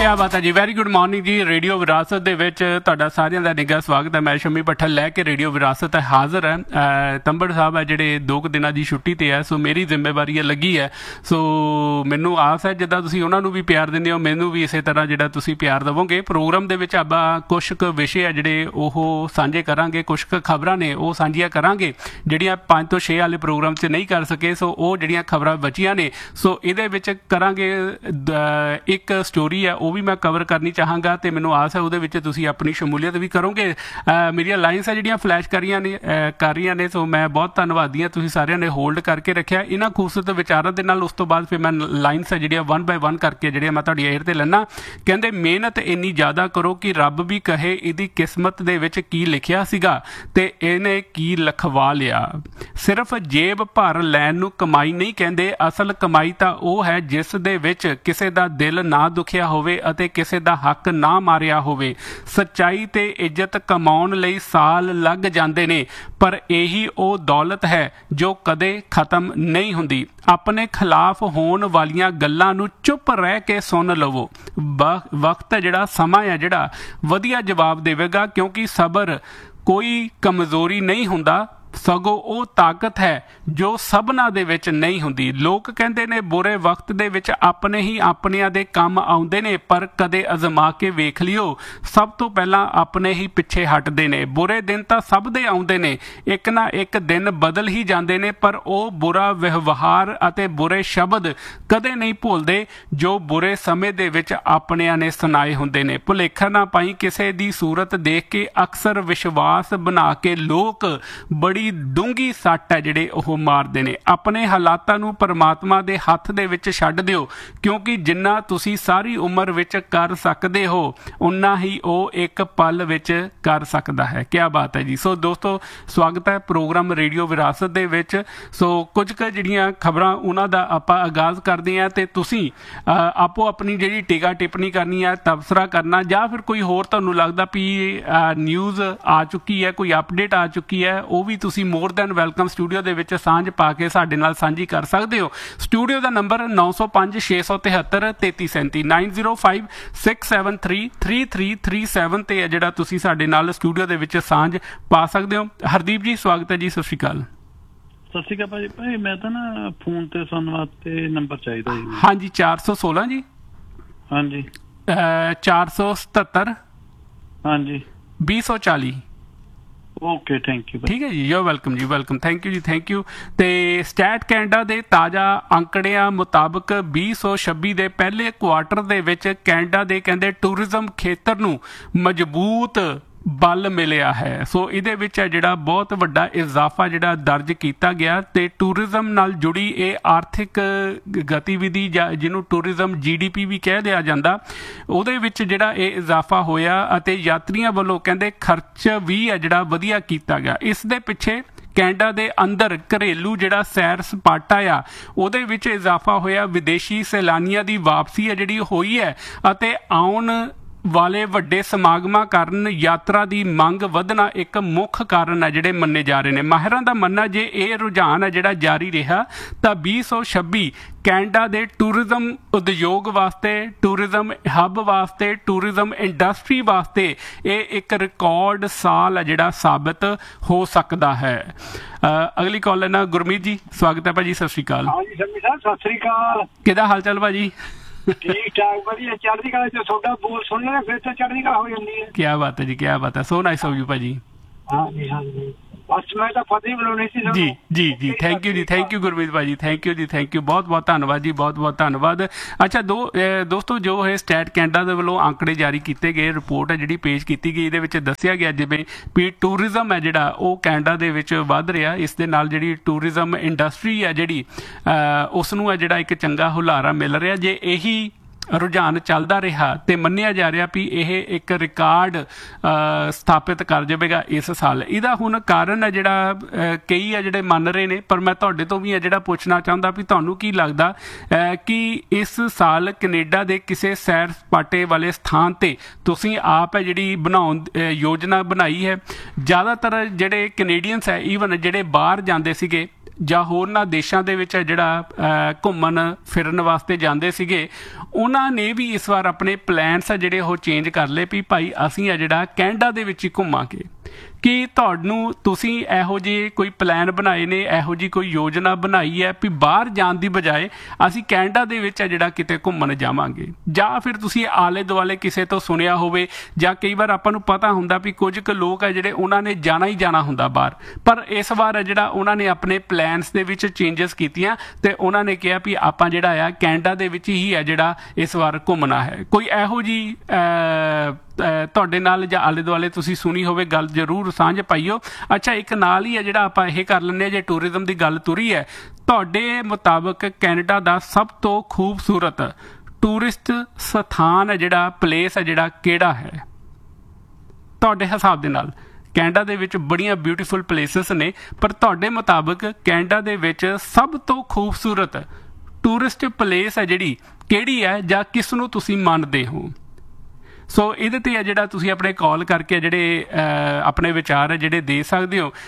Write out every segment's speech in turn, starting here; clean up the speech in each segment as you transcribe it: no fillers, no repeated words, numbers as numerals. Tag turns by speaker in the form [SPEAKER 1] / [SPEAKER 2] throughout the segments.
[SPEAKER 1] क्या बात है जी। वैरी गुड मॉर्निंग जी। रेडियो विरासत ਦੇ ਵਿੱਚ ਤੁਹਾਡਾ ਸਾਰਿਆਂ ਦਾ ਨਿੱਘਾ ਸਵਾਗਤ ਹੈ। ਮੈਂ ਸ਼ਮੀ ਭੱਠਲ ਲੈ ਕੇ ਰੇਡੀਓ ਵਿਰਾਸਤ ਹਾਜ਼ਰ ਹੈ। ਤੰਬੜ ਸਾਹਿਬ ਹੈ ਜਿਹੜੇ 2 ਦਿਨਾਂ ਦੀ ਛੁੱਟੀ ਤੇ ਹੈ, ਸੋ ਮੇਰੀ ਜ਼ਿੰਮੇਵਾਰੀ ਲੱਗੀ ਹੈ। ਸੋ ਮੈਨੂੰ ਆਸ ਹੈ ਜਿੱਦਾਂ ਤੁਸੀਂ ਉਹਨਾਂ ਨੂੰ ਵੀ ਪਿਆਰ ਦਿੰਦੇ ਹੋ, ਮੈਨੂੰ ਵੀ ਇਸੇ ਤਰ੍ਹਾਂ ਜਿਹੜਾ ਤੁਸੀਂ ਪਿਆਰ ਦੇਵੋਗੇ। ਪ੍ਰੋਗਰਾਮ ਦੇ ਵਿੱਚ ਆਪਾਂ ਕੁਛ ਕੁ ਵਿਸ਼ੇ ਆ ਜਿਹੜੇ ਉਹ ਸਾਂਝੇ ਕਰਾਂਗੇ, ਕੁਛ ਕੁ ਖਬਰਾਂ ਨੇ ਉਹ ਸਾਂਝੀਆਂ ਕਰਾਂਗੇ ਜਿਹੜੀਆਂ 5 ਤੋਂ 6 ਵਾਲੇ ਪ੍ਰੋਗਰਾਮ 'ਚ ਨਹੀਂ ਕਰ ਸਕੇ। ਸੋ ਉਹ ਜਿਹੜੀਆਂ ਖਬਰਾਂ ਬਚੀਆਂ ਨੇ ਸੋ ਇਹਦੇ ਵਿੱਚ ਕਰਾਂਗੇ। ਇੱਕ ਸਟੋਰੀ ਹੈ ਉਹ ਵੀ ਮੈਂ ਕਵਰ ਕਰਨੀ ਚਾਹਾਂਗਾ ਤੇ ਮੈਨੂੰ ਆਸ ਹੈ ਉਹਦੇ ਵਿੱਚ ਤੁਸੀਂ ਆਪਣੀ ਸ਼ਮੂਲੀਅਤ ਵੀ ਕਰੋਗੇ। ਮੇਰੀਆਂ ਲਾਈਨਸ ਹੈ ਜਿਹੜੀਆਂ ਫਲੈਸ਼ ਕਰ ਰਹੀਆਂ ਨੇ ਸੋ ਮੈਂ ਬਹੁਤ ਧੰਨਵਾਦੀ ਹਾਂ, ਤੁਸੀਂ ਸਾਰਿਆਂ ਨੇ ਹੋਲਡ ਕਰਕੇ ਰੱਖਿਆ ਇਹਨਾਂ ਖੂਬਸੂਰਤ ਵਿਚਾਰਾਂ ਦੇ ਨਾਲ। ਉਸ ਤੋਂ ਬਾਅਦ ਫਿਰ ਮੈਂ ਲਾਈਨਸ ਹੈ ਜਿਹੜੀਆਂ 1 ਬਾਏ 1 ਕਰਕੇ ਜਿਹੜੀਆਂ ਮੈਂ ਤੁਹਾਡੀ ਏਅਰ ਤੇ ਲੈਣਾ। ਕਹਿੰਦੇ ਮਿਹਨਤ ਇੰਨੀ ਜ਼ਿਆਦਾ ਕਰੋ ਕਿ ਰੱਬ ਵੀ ਕਹੇ ਇਹਦੀ ਕਿਸਮਤ ਦੇ ਵਿੱਚ ਕੀ ਲਿਖਿਆ ਸੀਗਾ ਤੇ ਇਹਨੇ ਕੀ ਲਿਖਵਾ ਲਿਆ। ਸਿਰਫ ਜੇਬ ਭਰ ਲੈਣ ਨੂੰ ਕਮਾਈ ਨਹੀਂ ਕਹਿੰਦੇ, ਅਸਲ ਕਮਾਈ ਤਾਂ ਉਹ ਹੈ ਜਿਸ ਦੇ ਵਿੱਚ ਕਿਸੇ ਦਾ ਦਿਲ ਨਾ ਦੁਖਿਆ ਹੋਵੇ ਅਤੇ ਕਿਸੇ ਦਾ ਹੱਕ ਨਾ ਮਾਰਿਆ ਹੋਵੇ। ਸੱਚਾਈ ਤੇ ਇੱਜ਼ਤ ਕਮਾਉਣ ਲਈ ਸਾਲ ਲੱਗ ਜਾਂਦੇ ਨੇ, ਪਰ ਇਹੀ ਉਹ ਦੌਲਤ ਹੈ ਜੋ ਕਦੇ ਖਤਮ ਨਹੀਂ ਹੁੰਦੀ। ਆਪਣੇ ਖਿਲਾਫ ਹੋਣ ਵਾਲੀਆਂ ਗੱਲਾਂ ਨੂੰ ਚੁੱਪ ਰਹਿ ਕੇ ਸੁਣ ਲਵੋ। ਵਕਤ ਹੈ ਜਿਹੜਾ, ਸਮਾਂ ਹੈ ਜਿਹੜਾ ਵਧੀਆ ਜਵਾਬ ਦੇਵੇਗਾ, ਕਿਉਂਕਿ ਸਬਰ ਕੋਈ ਕਮਜ਼ੋਰੀ ਨਹੀਂ ਹੁੰਦਾ, ਸਗੋਂ ਉਹ ਤਾਕਤ ਹੈ ਜੋ ਸਭਨਾਂ ਦੇ ਵਿੱਚ ਨਹੀਂ ਹੁੰਦੀ। ਲੋਕ ਕਹਿੰਦੇ ਨੇ ਬੁਰੇ ਵਕਤ ਦੇ ਵਿੱਚ ਆਪਣੇ ਹੀ ਆਪਣਿਆਂ ਦੇ ਕੰਮ ਆਉਂਦੇ ਨੇ, ਪਰ ਕਦੇ ਅਜ਼ਮਾ ਕੇ ਵੇਖ ਲਿਓ ਸਭ ਤੋਂ ਪਹਿਲਾਂ ਆਪਣੇ ਹੀ ਪਿੱਛੇ ਹਟਦੇ ਨੇ। ਬੁਰੇ ਦਿਨ ਤਾਂ ਸਭ ਦੇ ਆਉਂਦੇ ਨੇ, ਇੱਕ ਨਾ ਇੱਕ ਦਿਨ ਬਦਲ ਹੀ ਜਾਂਦੇ ਨੇ, ਪਰ ਉਹ ਬੁਰਾ ਵਿਵਹਾਰ ਅਤੇ ਬੁਰੇ ਸ਼ਬਦ ਕਦੇ ਨਹੀਂ ਭੁੱਲਦੇ ਜੋ ਬੁਰੇ ਸਮੇਂ ਦੇ ਵਿੱਚ ਆਪਣਿਆਂ ਨੇ ਸੁਣਾਏ ਹੁੰਦੇ ਨੇ। ਭੁਲੇਖਾ ਨਾ ਪਾਈ ਕਿਸੇ ਦੀ ਸੂਰਤ ਦੇਖ ਕੇ ਅਕਸਰ ਵਿਸ਼ਵਾਸ ਬਣਾ ਕੇ ਲੋਕ ਬੜੀ ਡੂੰਘੀ ਸੱਟ ਹੈ ਜਿਹੜੇ ਉਹ ਮਾਰਦੇ ਨੇ। ਆਪਣੇ ਹਾਲਾਤਾਂ ਨੂੰ ਪਰਮਾਤਮਾ ਦੇ ਹੱਥ ਦੇ ਵਿੱਚ ਛੱਡ ਦਿਓ, ਕਿਉਂਕਿ ਜਿੰਨਾ ਤੁਸੀਂ ਸਾਰੀ ਉਮਰ ਵਿੱਚ ਕਰ ਸਕਦੇ ਹੋ ਉਨਾ ਹੀ ਉਹ ਇੱਕ ਪਲ ਵਿੱਚ ਕਰ ਸਕਦਾ ਹੈ। ਕਿਆ ਬਾਤ ਹੈ ਜੀ। ਸੋ ਦੋਸਤੋ, ਸਵਾਗਤ ਹੈ ਪ੍ਰੋਗਰਾਮ ਰੇਡੀਓ ਵਿਰਾਸਤ ਦੇ ਵਿੱਚ। ਸੋ ਕੁਝ ਕੁ ਜਿਹੜੀਆਂ ਖਬਰਾਂ ਉਹਨਾਂ ਦਾ ਆਪਾਂ ਆਗਾਜ਼ ਕਰਦੇ ਹਾਂ ਤੇ ਤੁਸੀਂ ਆਪੋ ਆਪਣੀ ਜਿਹੜੀ ਟੀਕਾ ਟਿੱਪਣੀ ਕਰਨੀ ਹੈ, ਤਬਸਰਾ ਕਰਨਾ, ਜਾਂ ਫਿਰ ਕੋਈ ਹੋਰ ਤੁਹਾਨੂੰ ਲੱਗਦਾ ਵੀ ਨਿਊਜ਼ ਆ ਚੁੱਕੀ ਹੈ, ਕੋਈ ਅਪਡੇਟ ਆ ਚੁੱਕੀ ਹੈ, ਉਹ ਵੀ ਤੁਸੀਂ ਮੋਰ ਦੈਨ ਵੈਲਕਮ ਸਟੂਡੀਓ ਦੇ ਵਿੱਚ ਸਾਂਝ ਪਾ ਕੇ ਸਾਡੇ ਨਾਲ ਸਾਂਝੀ ਕਰ ਸਕਦੇ ਹੋ। ਸਟੂਡੀਓ ਦਾ ਨੰਬਰ 905 673 3337 905 673 3337 ਤੇ ਹੈ ਜਿਹੜਾ ਤੁਸੀਂ ਸਾਡੇ ਨਾਲ ਸਟੂਡੀਓ ਦੇ ਵਿੱਚ ਸਾਂਝ ਪਾ ਸਕਦੇ ਹੋ। ਹਰਦੀਪ ਜੀ ਸਵਾਗਤ ਹੈ ਜੀ। ਸਤਿ ਸ਼੍ਰੀ ਅਕਾਲ।
[SPEAKER 2] ਸਤਿ ਸ਼੍ਰੀ ਅਕਾਲ ਭਾਈ। ਮੈਂ ਤਾਂ ਨਾ ਫੋਨ ਤੇ ਸੁਣਨ ਵਾਸਤੇ ਨੰਬਰ ਚਾਹੀਦਾ ਜੀ।
[SPEAKER 1] ਹਾਂਜੀ 416 ਜੀ।
[SPEAKER 2] ਹਾਂਜੀ
[SPEAKER 1] 477
[SPEAKER 2] ਹਾਂਜੀ
[SPEAKER 1] 2040।
[SPEAKER 2] Okay, thank you.
[SPEAKER 1] ਠੀਕ ਹੈ ਜੀ, ਯੂ ਵੈਲਕਮ ਜੀ, ਵੈਲਕਮ। ਥੈਂਕ ਯੂ ਜੀ, ਥੈਂਕ ਯੂ। ਤੇ ਸਟੈਟ ਕੈਨੇਡਾ ਦੇ ਤਾਜ਼ਾ ਅੰਕੜਿਆਂ ਮੁਤਾਬਕ 2026 ਦੇ ਪਹਿਲੇ ਕੁਆਰਟਰ ਦੇ ਵਿੱਚ ਕੈਨੇਡਾ ਦੇ ਕਹਿੰਦੇ ਟੂਰਿਜ਼ਮ ਖੇਤਰ ਨੂੰ ਮਜ਼ਬੂਤ ਬਲ ਮਿਲਿਆ ਹੈ। ਸੋ ਇਹਦੇ ਵਿੱਚ ਹੈ ਜਿਹੜਾ ਬਹੁਤ ਵੱਡਾ ਇਜ਼ਾਫਾ ਜਿਹੜਾ ਦਰਜ ਕੀਤਾ ਗਿਆ ਤੇ ਟੂਰਿਜ਼ਮ ਨਾਲ ਜੁੜੀ ਇਹ ਆਰਥਿਕ ਗਤੀਵਿਧੀ ਜਾਂ ਜਿਹਨੂੰ ਟੂਰਿਜ਼ਮ GDP ਵੀ ਕਹਿ ਲਿਆ ਜਾਂਦਾ, ਉਹਦੇ ਵਿੱਚ ਜਿਹੜਾ ਇਹ ਇਜ਼ਾਫਾ ਹੋਇਆ ਅਤੇ ਯਾਤਰੀਆਂ ਵੱਲੋਂ ਕਹਿੰਦੇ ਖਰਚ ਵੀ ਹੈ ਜਿਹੜਾ ਵਧੀਆ ਕੀਤਾ ਗਿਆ। ਇਸ ਦੇ ਪਿੱਛੇ ਕੈਨੇਡਾ ਦੇ ਅੰਦਰ ਘਰੇਲੂ ਜਿਹੜਾ ਸੈਰ ਸਪਾਟਾ ਆ ਉਹਦੇ ਵਿੱਚ ਇਜ਼ਾਫਾ ਹੋਇਆ, ਵਿਦੇਸ਼ੀ ਸੈਲਾਨੀਆਂ ਦੀ ਵਾਪਸੀ ਹੈ ਜਿਹੜੀ ਹੋਈ ਹੈ ਅਤੇ ਆਉਣ ਵਾਲੇ ਵੱਡੇ ਸਮਾਗਮਾਂ ਕਾਰਨ ਯਾਤਰਾ ਦੀ ਮੰਗ ਵਧਣਾ ਇੱਕ ਮੁੱਖ ਕਾਰਨ ਹੈ ਜਿਹੜੇ ਮੰਨੇ ਜਾ ਰਹੇ ਨੇ। ਮਾਹਿਰਾਂ ਦਾ ਮੰਨਣਾ ਜੇ ਇਹ ਰੁਝਾਨ ਹੈ ਜਿਹੜਾ ਜਾਰੀ ਰਿਹਾ ਤਾਂ 2026 ਕੈਨੇਡਾ ਦੇ ਟੂਰਿਜ਼ਮ ਉਦਯੋਗ ਵਾਸਤੇ, ਟੂਰਿਜ਼ਮ ਹੱਬ ਵਾਸਤੇ, ਟੂਰਿਜ਼ਮ ਇੰਡਸਟਰੀ ਵਾਸਤੇ ਇਹ ਇੱਕ ਰਿਕਾਰਡ ਸਾਲ ਹੈ ਜਿਹੜਾ ਸਾਬਤ ਹੋ ਸਕਦਾ ਹੈ। ਅਗਲੀ ਕਾਲ ਹੈ ਨਾ ਗੁਰਮੀਤ ਜੀ। ਸਵਾਗਤ ਹੈ ਭਾਜੀ। ਸਤਿ ਸ਼੍ਰੀ ਅਕਾਲ।
[SPEAKER 3] ਹਾਂਜੀ ਸ਼ਮੀ ਸਾਹਿਬ ਸਤਿ ਸ਼੍ਰੀ ਅਕਾਲ।
[SPEAKER 1] ਕਿਹਦਾ ਹਾਲ ਚਾਲ ਭਾਜੀ?
[SPEAKER 3] ਠੀਕ ਠਾਕ ਵਧੀਆ, ਚੜ੍ਹਦੀ ਕਲਾ। ਤੇ ਤੁਹਾਡਾ ਬੋਲ ਸੁਣਨਾ ਫਿਰ ਤਾਂ ਚੜ੍ਹਦੀ ਕਲਾ ਹੋ ਜਾਂਦੀ ਹੈ।
[SPEAKER 1] ਕਿਆ ਬਾਤ ਹੈ ਜੀ, ਕਿਆ ਬਾਤ ਹੈ। ਸੋ ਨਾਈਸ ਆਫ ਯੂ ਭਾਜੀ।
[SPEAKER 3] ਹਾਂਜੀ ਹਾਂਜੀ, ਬਸ ਮੈਂ ਤਾਂ ਫਤਿਹ ਬੁਲਾਉਣੀ ਸੀ
[SPEAKER 1] ਜੀ ਜੀ ਜੀ। ਥੈਂਕ ਯੂ ਜੀ, ਥੈਂਕ ਯੂ ਗੁਰਮੀਤ ਭਾਜੀ, ਥੈਂਕ ਯੂ ਜੀ, ਥੈਂਕ ਯੂ। ਬਹੁਤ ਬਹੁਤ ਧੰਨਵਾਦ ਜੀ, ਬਹੁਤ ਬਹੁਤ ਧੰਨਵਾਦ। ਅੱਛਾ ਦੋਸਤੋ, ਜੋ ਹੈ ਸਟੈਟ ਕੈਨੇਡਾ ਦੇ ਵੱਲੋਂ ਅੰਕੜੇ ਜਾਰੀ ਕੀਤੇ ਗਏ, ਰਿਪੋਰਟ ਹੈ ਜਿਹੜੀ ਪੇਸ਼ ਕੀਤੀ ਗਈ, ਇਹਦੇ ਵਿੱਚ ਦੱਸਿਆ ਗਿਆ ਜਿਵੇਂ ਵੀ ਟੂਰਿਜ਼ਮ ਹੈ ਜਿਹੜਾ ਉਹ ਕੈਨੇਡਾ ਦੇ ਵਿੱਚ ਵੱਧ ਰਿਹਾ। ਇਸ ਦੇ ਨਾਲ ਜਿਹੜੀ ਟੂਰਿਜ਼ਮ ਇੰਡਸਟਰੀ ਹੈ ਜਿਹੜੀ ਉਸ ਨੂੰ ਹੈ ਜਿਹੜਾ ਇੱਕ ਚੰਗਾ ਹੁਲਾਰਾ ਮਿਲ ਰਿਹਾ। ਜੇ ਇਹੀ ਰੁਝਾਨ ਚੱਲਦਾ ਰਿਹਾ ਤੇ ਮੰਨਿਆ ਜਾ ਰਿਹਾ ਵੀ ਇਹ ਇੱਕ ਰਿਕਾਰਡ ਸਥਾਪਿਤ ਕਰ ਜਾਵੇਗਾ ਇਸ ਸਾਲ। ਇਹਦਾ ਹੁਣ ਕਾਰਨ ਹੈ ਜਿਹੜਾ ਕਈ ਆ ਜਿਹੜੇ ਮੰਨ ਰਹੇ ਨੇ, ਪਰ ਮੈਂ ਤੁਹਾਡੇ ਤੋਂ ਵੀ ਹੈ ਜਿਹੜਾ ਪੁੱਛਣਾ ਚਾਹੁੰਦਾ ਵੀ ਤੁਹਾਨੂੰ ਕੀ ਲੱਗਦਾ ਕਿ ਇਸ ਸਾਲ ਕੈਨੇਡਾ ਦੇ ਕਿਸੇ ਸੈਰ ਸਪਾਟੇ ਵਾਲੇ ਸਥਾਨ ਤੇ ਤੁਸੀਂ ਆਪ ਹੈ ਜਿਹੜੀ ਯੋਜਨਾ ਬਣਾਈ ਹੈ? ਜ਼ਿਆਦਾਤਰ ਜਿਹੜੇ ਕੈਨੇਡੀਅਨਸ ਹੈ, ਈਵਨ ਜਿਹੜੇ ਬਾਹਰ ਜਾਂਦੇ ਸੀਗੇ ਜਾਂ ਹੋਰਨਾਂ ਦੇਸ਼ਾਂ ਦੇ ਵਿੱਚ ਜਿਹੜਾ ਘੁੰਮਣ ਫਿਰਨ ਵਾਸਤੇ ਜਾਂਦੇ ਸੀਗੇ, ਉਹਨਾਂ ਨੇ ਵੀ ਇਸ ਵਾਰ ਆਪਣੇ ਪਲਾਨਸ ਆ ਜਿਹੜੇ ਉਹ ਚੇਂਜ ਕਰ ਲਏ ਵੀ ਭਾਈ ਅਸੀਂ ਆ ਜਿਹੜਾ ਕੈਨੇਡਾ ਦੇ ਵਿੱਚ ਹੀ ਘੁੰਮਾਂਗੇ। ਕਿ ਤੁਸੀਂ ਇਹੋ ਜਿਹੇ ਕੋਈ ਪਲਾਨ ਬਣਾਏ ਨੇ, ਇਹੋ ਜਿਹੀ ਕੋਈ ਯੋਜਨਾ ਬਣਾਈ ਹੈ ਵੀ ਬਾਹਰ ਜਾਣ ਦੀ ਬਜਾਏ ਅਸੀਂ ਕੈਨੇਡਾ ਦੇ ਵਿੱਚ ਆ ਜਿਹੜਾ ਕਿਤੇ ਘੁੰਮਣ ਜਾਵਾਂਗੇ? ਜਾਂ ਫਿਰ ਤੁਸੀਂ ਆਲੇ ਦੁਆਲੇ ਕਿਸੇ ਤੋਂ ਸੁਣਿਆ ਹੋਵੇ, ਜਾਂ ਕਈ ਵਾਰ ਆਪਾਂ ਨੂੰ ਪਤਾ ਹੁੰਦਾ ਵੀ ਕੁਝ ਕੁ ਲੋਕ ਆ ਜਿਹੜੇ ਉਹਨਾਂ ਨੇ ਜਾਣਾ ਹੀ ਜਾਣਾ ਹੁੰਦਾ ਬਾਹਰ, ਪਰ ਇਸ ਵਾਰ ਜਿਹੜਾ ਉਹਨਾਂ ਨੇ ਆਪਣੇ ਪਲਾਨਸ ਦੇ ਵਿੱਚ ਚੇਂਜਸ ਕੀਤੀਆਂ ਤੇ ਉਹਨਾਂ ਨੇ ਕਿਹਾ ਵੀ ਆਪਾਂ ਜਿਹੜਾ ਆ ਕੈਨੇਡਾ ਦੇ ਵਿੱਚ ਹੀ ਆ ਜਿਹੜਾ ਇਸ ਵਾਰ ਘੁੰਮਣਾ ਹੈ। ਕੋਈ ਇਹੋ ਜਿਹੀ ਤੁਹਾਡੇ ਨਾਲ ਜਾਂ ਆਲੇ ਦੁਆਲੇ ਤੁਸੀਂ ਸੁਣੀ ਹੋਵੇ ਗੱਲ, ਜ਼ਰੂਰ ਸਾਂਝ ਪਾਈਓ। ਅੱਛਾ, ਇੱਕ ਨਾਲ ਹੀ ਹੈ ਜਿਹੜਾ ਆਪਾਂ ਇਹ ਕਰ ਲੈਂਦੇ ਹਾਂ, ਜੇ ਟੂਰਿਜ਼ਮ ਦੀ ਗੱਲ ਤੁਰੀ ਹੈ, ਤੁਹਾਡੇ ਮੁਤਾਬਕ ਕੈਨੇਡਾ ਦਾ ਸਭ ਤੋਂ ਖੂਬਸੂਰਤ ਟੂਰਿਸਟ ਸਥਾਨ ਹੈ ਜਿਹੜਾ ਪਲੇਸ ਹੈ ਜਿਹੜਾ ਕਿਹੜਾ ਹੈ ਤੁਹਾਡੇ ਹਿਸਾਬ ਦੇ ਨਾਲ? ਕੈਨੇਡਾ ਦੇ ਵਿੱਚ ਬੜੀਆਂ ਬਿਊਟੀਫੁਲ ਪਲੇਸਿਸ ਨੇ, ਪਰ ਤੁਹਾਡੇ ਮੁਤਾਬਕ ਕੈਨੇਡਾ ਦੇ ਵਿੱਚ ਸਭ ਤੋਂ ਖੂਬਸੂਰਤ ਟੂਰਿਸਟ ਪਲੇਸ ਹੈ ਜਿਹੜੀ ਕਿਹੜੀ ਹੈ, ਜਾਂ ਕਿਸ ਨੂੰ ਤੁਸੀਂ ਮੰਨਦੇ ਹੋ? ਸੋ ਇਹਦੇ ਤੇ ਜਿਹੜਾ ਤੁਸੀਂ ਆਪਣੇ ਕਾਲ ਕਰਕੇ ਜਿਹੜੇ ਆਪਣੇ ਵਿਚਾਰ ਹੈ ਜਿਹੜੇ ਦੇ ਸਕਦੇ ਹੋ।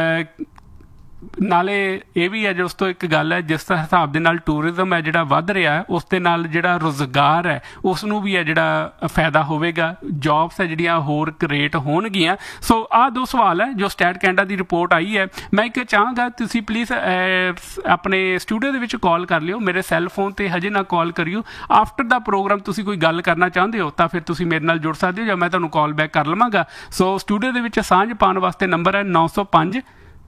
[SPEAKER 1] ਨਾਲੇ ਇਹ ਵੀ ਹੈ ਜੋ ਉਸ ਤੋਂ ਇੱਕ ਗੱਲ ਹੈ, ਜਿਸ ਹਿਸਾਬ ਦੇ ਨਾਲ ਟੂਰਿਜ਼ਮ ਹੈ ਜਿਹੜਾ ਵੱਧ ਰਿਹਾ ਹੈ, ਉਸ ਦੇ ਨਾਲ ਜਿਹੜਾ ਰੁਜ਼ਗਾਰ ਹੈ ਉਸ ਨੂੰ ਵੀ ਹੈ ਜਿਹੜਾ ਫਾਇਦਾ ਹੋਵੇਗਾ, ਜੌਬਸ ਹੈ ਜਿਹੜੀਆਂ ਹੋਰ ਕ੍ਰੀਏਟ ਹੋਣਗੀਆਂ। ਸੋ ਆਹ ਦੋ ਸਵਾਲ ਹੈ ਜੋ ਸਟੈਟ ਕੈਨੇਡਾ ਦੀ ਰਿਪੋਰਟ ਆਈ ਹੈ। ਮੈਂ ਇੱਕ ਚਾਹਾਂਗਾ ਤੁਸੀਂ ਪਲੀਜ਼ ਆਪਣੇ ਸਟੂਡੀਓ ਦੇ ਵਿੱਚ ਕਾਲ ਕਰ ਲਿਓ, ਮੇਰੇ ਸੈੱਲ ਫੋਨ ਤੇ ਹਜੇ ਨਾ ਕਾਲ ਕਰਿਓ। ਆਫਟਰ ਦਾ ਪ੍ਰੋਗਰਾਮ ਤੁਸੀਂ ਕੋਈ ਗੱਲ ਕਰਨਾ ਚਾਹੁੰਦੇ ਹੋ ਤਾਂ ਫਿਰ ਤੁਸੀਂ ਮੇਰੇ ਨਾਲ ਜੁੜ ਸਕਦੇ ਹੋ, ਜਾਂ ਮੈਂ ਤੁਹਾਨੂੰ ਕਾਲ ਬੈਕ ਕਰ ਲਵਾਂਗਾ। ਸੋ ਸਟੂਡੀਓ ਦੇ ਵਿੱਚ ਸਾਂਝ ਪਾਉਣ ਵਾਸਤੇ ਨੰਬਰ ਹੈ 905